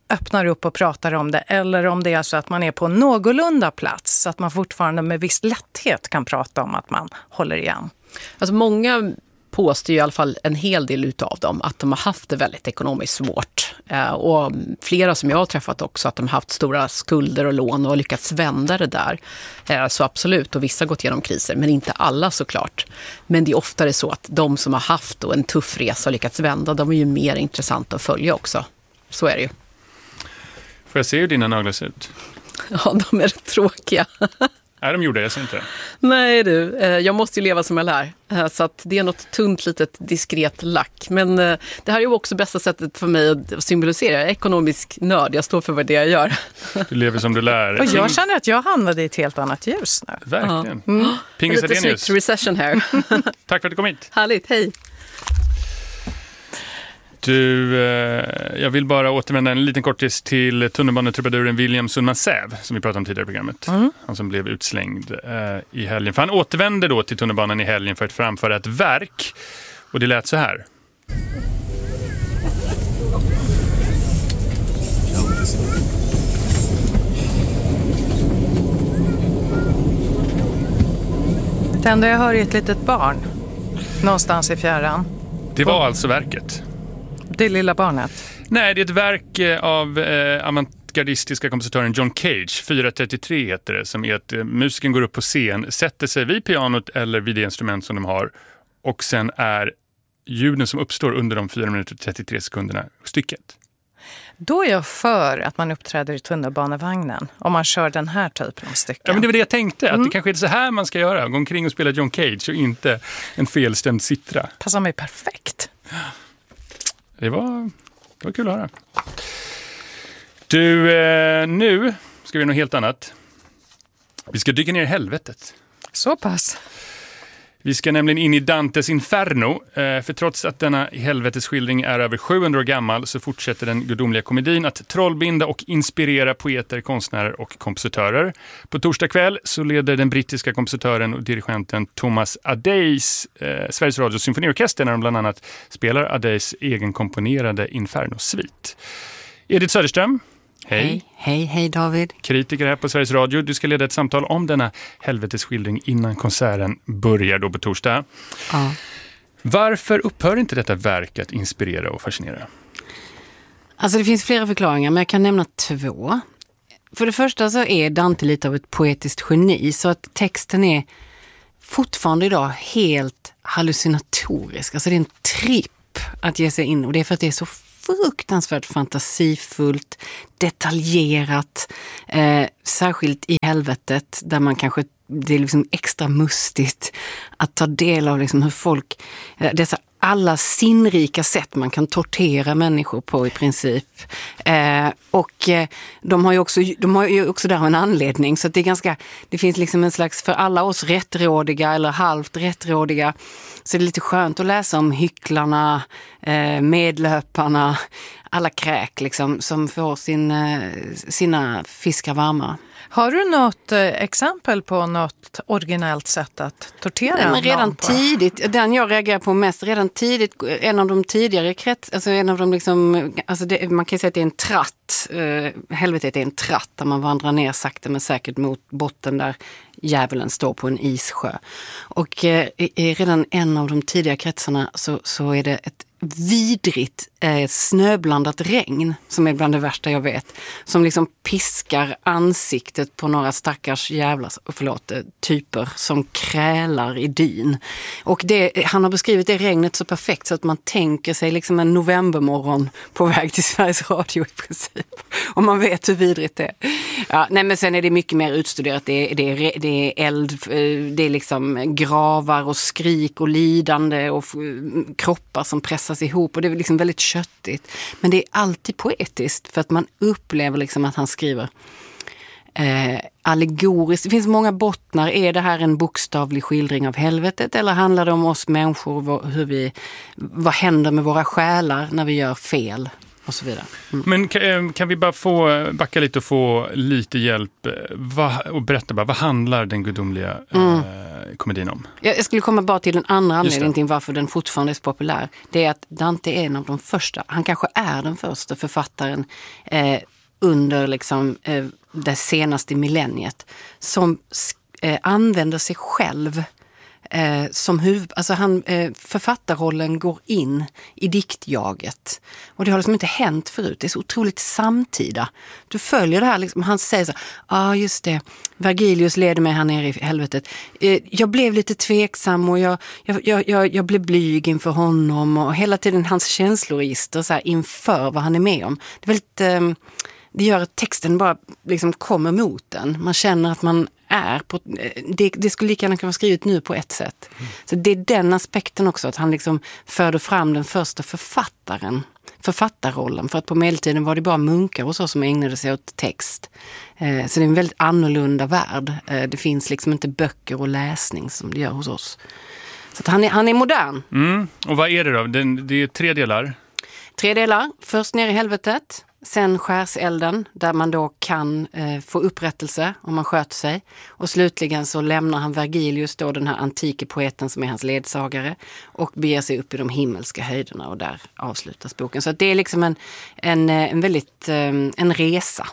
[SPEAKER 2] öppnar upp och pratar om det, eller om det är så att man är på någorlunda plats så att man fortfarande med viss lätthet kan prata om att man håller igen.
[SPEAKER 5] Alltså många påstår ju i alla fall en hel del utav dem att de har haft det väldigt ekonomiskt svårt. Och flera som jag har träffat också, att de har haft stora skulder och lån och lyckats vända det där. Så absolut, och vissa har gått igenom kriser, men inte alla såklart. Men det är oftare så att de som har haft då en tuff resa och lyckats vända, de är ju mer intressanta att följa också. Så är det ju.
[SPEAKER 1] Får jag se hur dina naglar ser ut?
[SPEAKER 5] Ja, de är rätt tråkiga.
[SPEAKER 1] Nej, de gjorde det, jag ser inte.
[SPEAKER 5] Nej du, jag måste ju leva som jag lär. Så att det är något tunt litet diskret lack. Men det här är ju också bästa sättet för mig att symbolisera. Jag är ekonomisk nörd, jag står för det jag gör.
[SPEAKER 1] Du lever som du lär.
[SPEAKER 2] Och jag känner att jag hamnade i ett helt annat ljus nu.
[SPEAKER 1] Verkligen.
[SPEAKER 5] Pingis lite snyggt recession här.
[SPEAKER 1] Tack för att du kom hit.
[SPEAKER 5] Härligt, hej.
[SPEAKER 1] Du, jag vill bara återvända en liten kortis till tunnelbanetrubaduren William Sundman-Säv som vi pratade om tidigare i programmet. Han som blev utslängd i helgen. För han återvände då till tunnelbanan i helgen för att framföra ett verk. Och det lät så här.
[SPEAKER 2] Det enda jag hör är ett litet barn någonstans i fjärran.
[SPEAKER 1] Det var alltså verket.
[SPEAKER 2] Det lilla barnet.
[SPEAKER 1] Nej, det är ett verk av avantgardistiska kompositören John Cage. 433 heter det, som är att musiken går upp på scen, sätter sig vid pianot eller vid det instrument som de har. Och sen är ljuden som uppstår under de 4 minuter och 33 sekunderna stycket.
[SPEAKER 2] Då är jag för att man uppträder i tunnelbanevagnen om man kör den här typen av stycken.
[SPEAKER 1] Ja, men det var det jag tänkte, att det kanske är så här man ska göra. Gå omkring och spela John Cage och inte en felstämd citra.
[SPEAKER 2] Passar mig perfekt.
[SPEAKER 1] Det var kul att höra. Du, nu ska vi göra något helt annat. Vi ska dyka ner i helvetet.
[SPEAKER 2] Så pass.
[SPEAKER 1] Vi ska nämligen in i Dantes Inferno, för trots att denna helvetesskildring är över 700 år gammal så fortsätter den gudomliga komedin att trollbinda och inspirera poeter, konstnärer och kompositörer. På torsdag kväll så leder den brittiska kompositören och dirigenten Thomas Adès Sveriges Radios symfoniorkester när de bland annat spelar Adès egenkomponerade Inferno-svit. Edith Söderström.
[SPEAKER 6] Hej David.
[SPEAKER 1] Kritiker här på Sveriges Radio. Du ska leda ett samtal om denna helvetesskildring innan konserten börjar då på torsdag.
[SPEAKER 6] Ja.
[SPEAKER 1] Varför upphör inte detta verk att inspirera och fascinera?
[SPEAKER 6] Alltså det finns flera förklaringar, men jag kan nämna 2. För det första så är Dante lite av ett poetiskt geni, så att texten är fortfarande idag helt hallucinatorisk. Alltså det är en tripp att ge sig in, och det är för att det är så fruktansvärt fantasifullt, detaljerat, särskilt i helvetet där man kanske, det är liksom extra mustigt att ta del av liksom hur folk, dessa alla sinnrika sätt man kan tortera människor på i princip. De har ju också där en anledning, så att det finns liksom en slags, för alla oss rättrådiga eller halvt rättrådiga, så det är lite skönt att läsa om hycklarna, medlöparna, alla kräk liksom, som får sina fiskar varma.
[SPEAKER 2] Har du något exempel på något originellt sätt att tortera
[SPEAKER 6] men redan
[SPEAKER 2] någon på?
[SPEAKER 6] Tidigt, den jag reagerar på mest, redan tidigt, en av de tidigare man kan säga att det är en tratt, helvetet är en tratt där man vandrar ner sakta men säkert mot botten där djävulen står på en issjö. Och redan en av de tidiga kretsarna så är det ett vidrigt snöblandat regn som är bland det värsta jag vet, som liksom piskar ansiktet på några stackars typer som krälar i dyn. Och han har beskrivit det regnet så perfekt så att man tänker sig liksom en novembermorgon på väg till Sveriges Radio i princip. Och man vet hur vidrigt det är. Ja, nej, men sen är det mycket mer utstuderat. Det är eld, det är liksom gravar och skrik och lidande och kroppar som pressas ihop, och det är liksom väldigt köttigt. Men det är alltid poetiskt för att man upplever liksom att han skriver allegoriskt. Det finns många bottnar. Är det här en bokstavlig skildring av helvetet, eller handlar det om oss människor, vad händer med våra själar när vi gör fel? och så vidare.
[SPEAKER 1] Men kan vi bara få backa lite och få lite hjälp och berätta bara, vad handlar den gudomliga komedin om?
[SPEAKER 6] Jag skulle komma bara till den andra anledningen till varför den fortfarande är så populär. Det är att Dante är en av de första, han kanske är den första författaren under liksom, det senaste millenniet som använder sig själv som alltså författarrollen går in i diktjaget. Och det har liksom inte hänt förut. Det är så otroligt samtida. Du följer det här, liksom, han säger så just det, Vergilius leder mig här nere i helvetet. Jag blev lite tveksam och jag blev blyg inför honom och hela tiden hans känsloregister så här, inför vad han är med om. Det är väldigt... Det gör att texten bara liksom kommer mot den. Man känner att man är på... Det skulle lika gärna kunna vara skrivet nu på ett sätt. Så det är den aspekten också, att han liksom förde fram den första författarrollen. För att på medeltiden var det bara munkar och så som ägnade sig åt text. Så det är en väldigt annorlunda värld. Det finns liksom inte böcker och läsning som det gör hos oss. Så att han är modern.
[SPEAKER 1] Och vad är det då? Det är 3 delar.
[SPEAKER 6] 3 delar. Först ner i helvetet. Sen skärselden, där man då kan få upprättelse om man sköter sig. Och slutligen så lämnar han Vergilius, då den här antike poeten som är hans ledsagare, och beger sig upp i de himmelska höjderna, och där avslutas boken. Så det är liksom en väldigt en resa.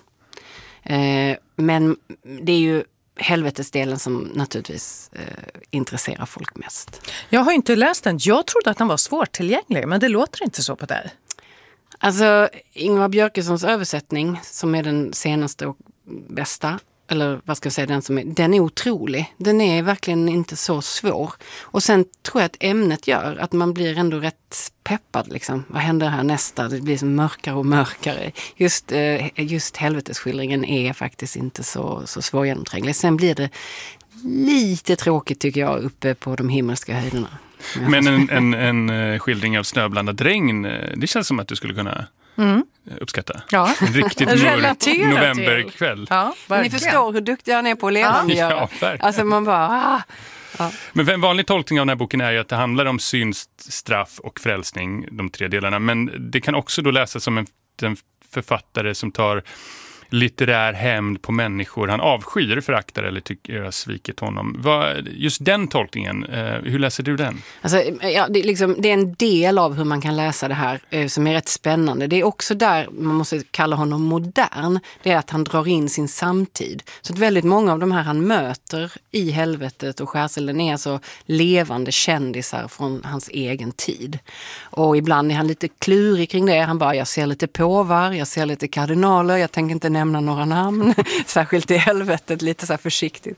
[SPEAKER 6] Men det är ju helvetesdelen som naturligtvis intresserar folk mest.
[SPEAKER 2] Jag har inte läst den. Jag trodde att den var svårtillgänglig, men det låter inte så på dig.
[SPEAKER 6] Alltså, Ingvar Björkessons översättning, som är den senaste och bästa, eller vad ska jag säga, den är otrolig. Den är verkligen inte så svår. Och sen tror jag att ämnet gör att man blir ändå rätt peppad. Liksom. Vad händer här nästa? Det blir så mörkare och mörkare. Just helvetesskildringen är faktiskt inte så svårgenomtränglig. Sen blir det lite tråkigt, tycker jag, uppe på de himmelska höjderna.
[SPEAKER 1] Men en skildring av snöblandat regn, det känns som att du skulle kunna uppskatta.
[SPEAKER 2] Ja.
[SPEAKER 1] En riktigt mörk novemberkväll.
[SPEAKER 2] Ja,
[SPEAKER 6] ni förstår hur duktig han är på att levandegöra.
[SPEAKER 1] Ja,
[SPEAKER 6] alltså man bara...
[SPEAKER 1] Men en vanlig tolkning av den här boken är ju att det handlar om synd, straff och frälsning, de 3 delarna. Men det kan också då läsas som en författare som tar litterär hämnd på människor han avskyr, föraktar eller tycker har svikit honom. Just den tolkningen, hur läser du den?
[SPEAKER 6] Alltså, det är en del av hur man kan läsa det här som är rätt spännande. Det är också där man måste kalla honom modern. Det är att han drar in sin samtid. Så att väldigt många av de här han möter i helvetet och skärselden är alltså levande kändisar från hans egen tid. Och ibland är han lite klurig kring det. Han bara, jag ser lite påvar, jag ser lite kardinaler, jag tänker inte nämna några namn, särskilt i helvetet, lite så här försiktigt.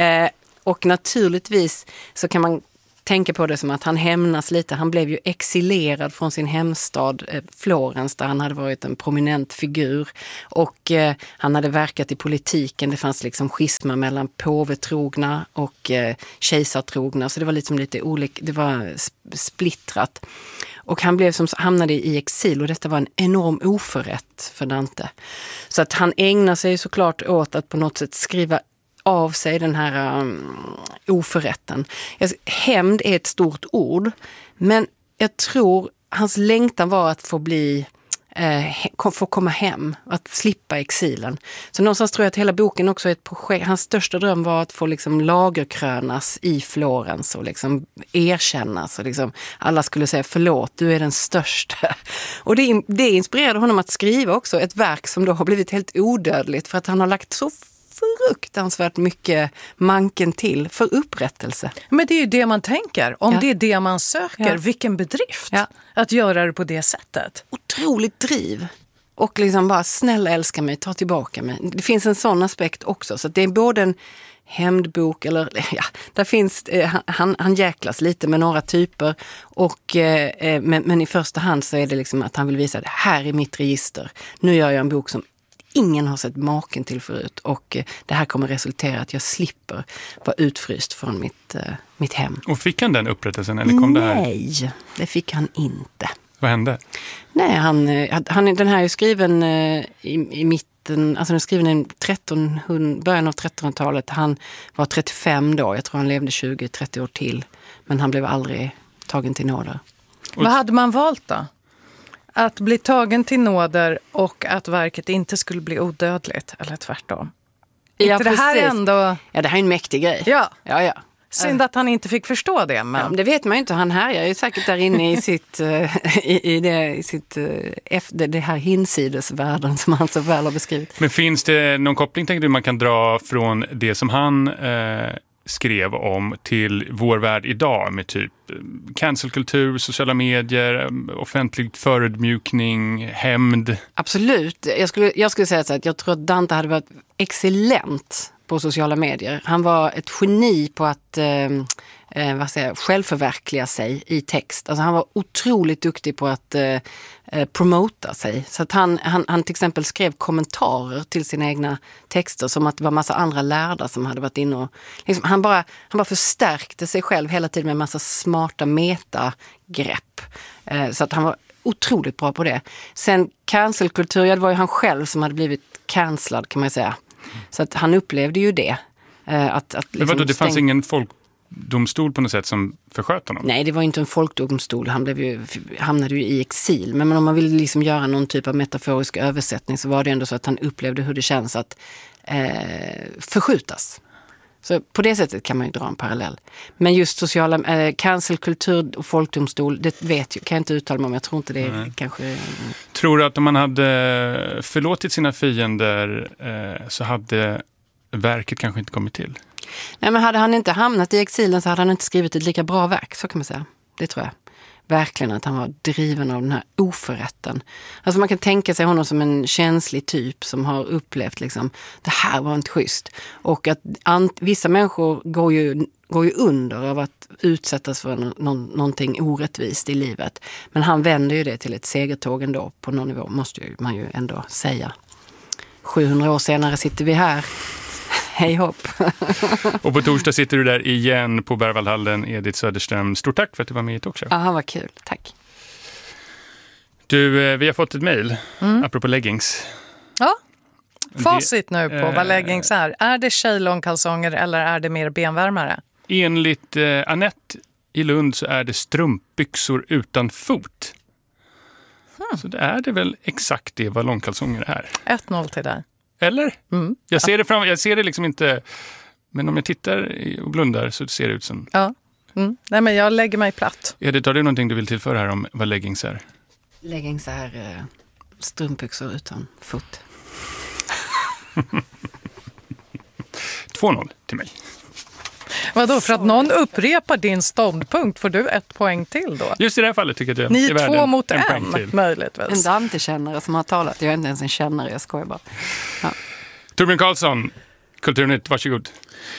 [SPEAKER 6] Och naturligtvis så kan man tänka på det som att han hämnas lite. Han blev ju exilerad från sin hemstad Florens, där han hade varit en prominent figur, och han hade verkat i politiken. Det fanns liksom schisma mellan påvetrogna och kejsartrogna, så det var liksom lite olika, det var splittrat. Och han hamnade i exil, och detta var en enorm oförrätt för Dante. Så att han ägnar sig såklart åt att på något sätt skriva av sig den här oförrätten. Hämnd är ett stort ord, men jag tror hans längtan var att få komma hem, att slippa exilen. Så någonstans tror jag att hela boken också är ett projekt. Hans största dröm var att få liksom lagerkrönas i Florens och liksom erkännas, och liksom alla skulle säga förlåt, du är den största. Och det inspirerade honom att skriva också ett verk som då har blivit helt odödligt, för att han har lagt så fruktansvärt mycket manken till för upprättelse.
[SPEAKER 2] Men det är ju det man tänker. Om det är det man söker, vilken bedrift att göra det på det sättet.
[SPEAKER 6] Otroligt driv. Och liksom bara, snälla älska mig, ta tillbaka mig. Det finns en sån aspekt också. Så det är både en hämndbok, eller där finns, han jäklas lite med några typer. Och, men i första hand så är det liksom att han vill visa det här är mitt register. Nu gör jag en bok som ingen har sett maken till förut, och det här kommer resultera att jag slipper vara utfryst från mitt hem.
[SPEAKER 1] Och fick han den upprättelsen, eller kom det här?
[SPEAKER 6] Nej, det fick han inte.
[SPEAKER 1] Vad hände?
[SPEAKER 6] Nej, den här är skriven i mitten, alltså den är skriven i början av 1300-talet. Han var 35 då, jag tror han levde 20-30 år till, men han blev aldrig tagen till nåder.
[SPEAKER 2] Vad hade man valt då? att bli tagen till nåder och att verket inte skulle bli odödligt, eller tvärtom.
[SPEAKER 6] Ja,
[SPEAKER 2] inte det här
[SPEAKER 6] precis.
[SPEAKER 2] ändå...
[SPEAKER 6] Ja, det här är en mäktig grej.
[SPEAKER 2] Ja.
[SPEAKER 6] Ja.
[SPEAKER 2] Synd att han inte fick förstå det. Men...
[SPEAKER 6] Ja, det vet man ju inte. Han härjar ju säkert där inne i sitt, det här hinsidesvärlden som han så väl har beskrivit.
[SPEAKER 1] Men finns det någon koppling, tänker du, man kan dra från det som han skrev om till vår värld idag med typ cancelkultur, sociala medier, offentlig förödmjukning, hämnd?
[SPEAKER 6] Absolut. Jag skulle säga så att jag tror att Dante hade varit excellent på sociala medier. Han var ett geni på att självförverkliga sig i text. Alltså han var otroligt duktig på att promota sig. Så att han till exempel skrev kommentarer till sina egna texter som att det var massa andra lärda som hade varit inne och liksom, han bara förstärkte sig själv hela tiden med en massa smarta metagrepp. Så att han var otroligt bra på det. Sen cancelkultur, det var ju han själv som hade blivit cancellad, kan man säga. Så att han upplevde ju det.
[SPEAKER 1] Men vadå, det fanns ingen folkdomstol på något sätt som försköt honom?
[SPEAKER 6] Nej, det var inte en folkdomstol. Han hamnade ju i exil. Men om man ville liksom göra någon typ av metaforisk översättning så var det ändå så att han upplevde hur det känns att förskjutas. Så på det sättet kan man ju dra en parallell. Men just sociala cancelkultur och folkdomstol, det kan jag inte uttala mig om. Jag tror inte det är kanske...
[SPEAKER 1] Tror du att om man hade förlåtit sina fiender så hade verket kanske inte kommit till?
[SPEAKER 6] Nej, men hade han inte hamnat i exilen så hade han inte skrivit ett lika bra verk, så kan man säga. Det tror jag. Verkligen att han var driven av den här oförrätten. Alltså man kan tänka sig honom som en känslig typ som har upplevt liksom, det här var inte schysst. Och att vissa människor går ju under av att utsättas för någonting orättvist i livet. Men han vänder ju det till ett segertåg ändå på någon nivå, måste man ju ändå säga. 700 år senare sitter vi här. Hej hopp.
[SPEAKER 1] Och på torsdag sitter du där igen på Berwaldhallen, Edith Söderström. Stort tack för att du var med i Talkshow.
[SPEAKER 6] Ja, vad kul. Tack.
[SPEAKER 1] Du, vi har fått ett mejl apropå leggings.
[SPEAKER 2] Ja, facit nu på vad leggings är. Är det tjejlångkalsonger eller är det mer benvärmare?
[SPEAKER 1] Enligt Annette i Lund så är det strumpbyxor utan fot. Så det är det väl exakt det vad långkalsonger är.
[SPEAKER 2] 1-0 till dig.
[SPEAKER 1] Eller? Jag ser det liksom inte, men om jag tittar och blundar så ser det ut som...
[SPEAKER 2] Ja. Nej, men jag lägger mig platt.
[SPEAKER 1] Edith, har du någonting du vill tillföra här om vad leggings är?
[SPEAKER 6] Leggings är strumpbyxor utan fot.
[SPEAKER 1] 2-0 till mig.
[SPEAKER 2] Vadå, för att någon upprepar din ståndpunkt får du 1 poäng till då?
[SPEAKER 1] Just i det här fallet tycker jag att
[SPEAKER 2] ni
[SPEAKER 1] är
[SPEAKER 2] är 2 mot 1, möjligtvis.
[SPEAKER 6] En Dante-kännare som har talat. Jag är inte ens en kännare, jag skojar bara. Ja.
[SPEAKER 1] Torbjörn Karlsson, Kulturnytt, varsågod.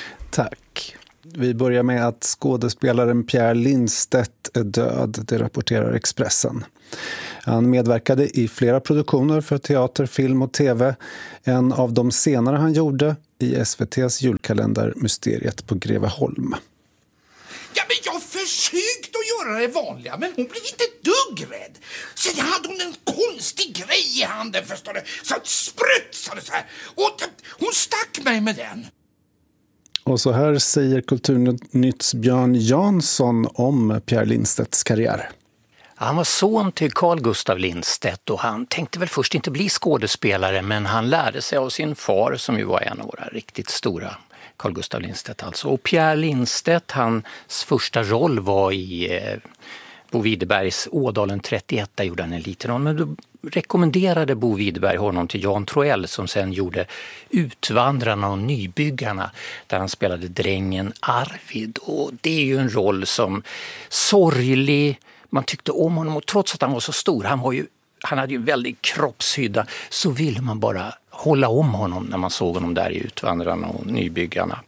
[SPEAKER 7] Tack. Vi börjar med att skådespelaren Pierre Lindstedt är död, det rapporterar Expressen. Han medverkade i flera produktioner för teater, film och tv. En av de senare han gjorde i SVT:s julkalender Mysteriet på Greveholm.
[SPEAKER 8] Ja, men jag försökte att göra det vanliga, men hon blev inte dugg rädd. Sen hade hon en konstig grej i handen, förstår du, så att sprutsade så här. Och hon stack mig med den.
[SPEAKER 7] Och så här säger Kulturnytts Björn Jansson om Pierre Lindstedts karriär.
[SPEAKER 9] Han var son till Carl Gustav Lindstedt och han tänkte väl först inte bli skådespelare, men han lärde sig av sin far som ju var en av våra riktigt stora, Carl Gustav Lindstedt alltså. Och Pierre Lindstedt, hans första roll var i Bo Widerbergs Ådalen 31, där gjorde han en liten roll. Men då rekommenderade Bo Widerberg honom till Jan Troell som sen gjorde Utvandrarna och Nybyggarna, där han spelade drängen Arvid. Och det är ju en roll som sorglig. Man tyckte om honom och trots att han var så stor, han hade ju en väldigt kroppshydda, så ville man bara hålla om honom när man såg honom där i Utvandrarna och Nybyggarna.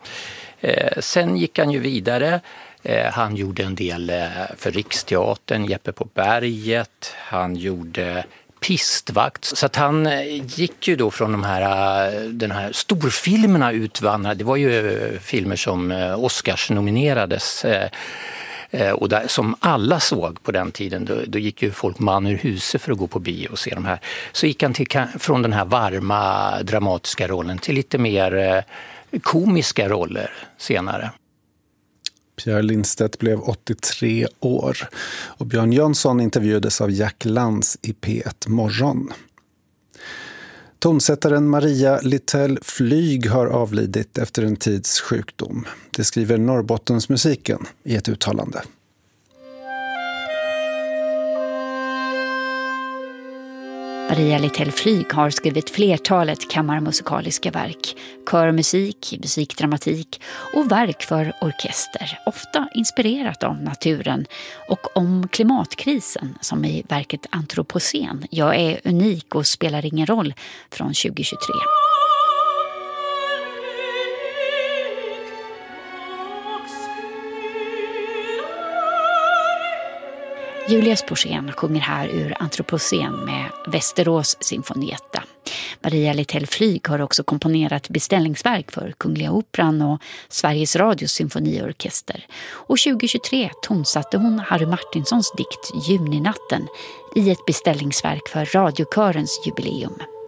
[SPEAKER 9] Sen gick han ju vidare. Han gjorde en del för Riksteatern, Jeppe på berget. Han gjorde Pistvakt. Så att han gick ju då från den här storfilmerna Utvandrarna. Det var ju filmer som Oscars nominerades och där, som alla såg på den tiden. Då gick ju folk man ur huset för att gå på bio och se de här. Så gick han från den här varma dramatiska rollen till lite mer komiska roller senare.
[SPEAKER 7] Pierre Lindstedt blev 83 år och Björn Jönsson intervjuades av Jack Lantz i P1 Morgon. Tonsättaren Maria Littell Flyg har avlidit efter en tids sjukdom. Det skriver Norrbottensmusiken i ett uttalande.
[SPEAKER 10] Maria Littell Flyg har skrivit flertalet kammarmusikaliska verk, körmusik, musikdramatik och verk för orkester, ofta inspirerat av naturen och om klimatkrisen som i verket Antropocen, Jag är unik och spelar ingen roll från 2023. Julia Sporsén sjunger här ur Antropocen med Västerås Symfonietta. Maria Littell Flyg har också komponerat beställningsverk för Kungliga Operan och Sveriges Radios symfoniorkester. Och 2023 tonsatte hon Harry Martinsons dikt Juninatten i ett beställningsverk för radiokörens jubileum.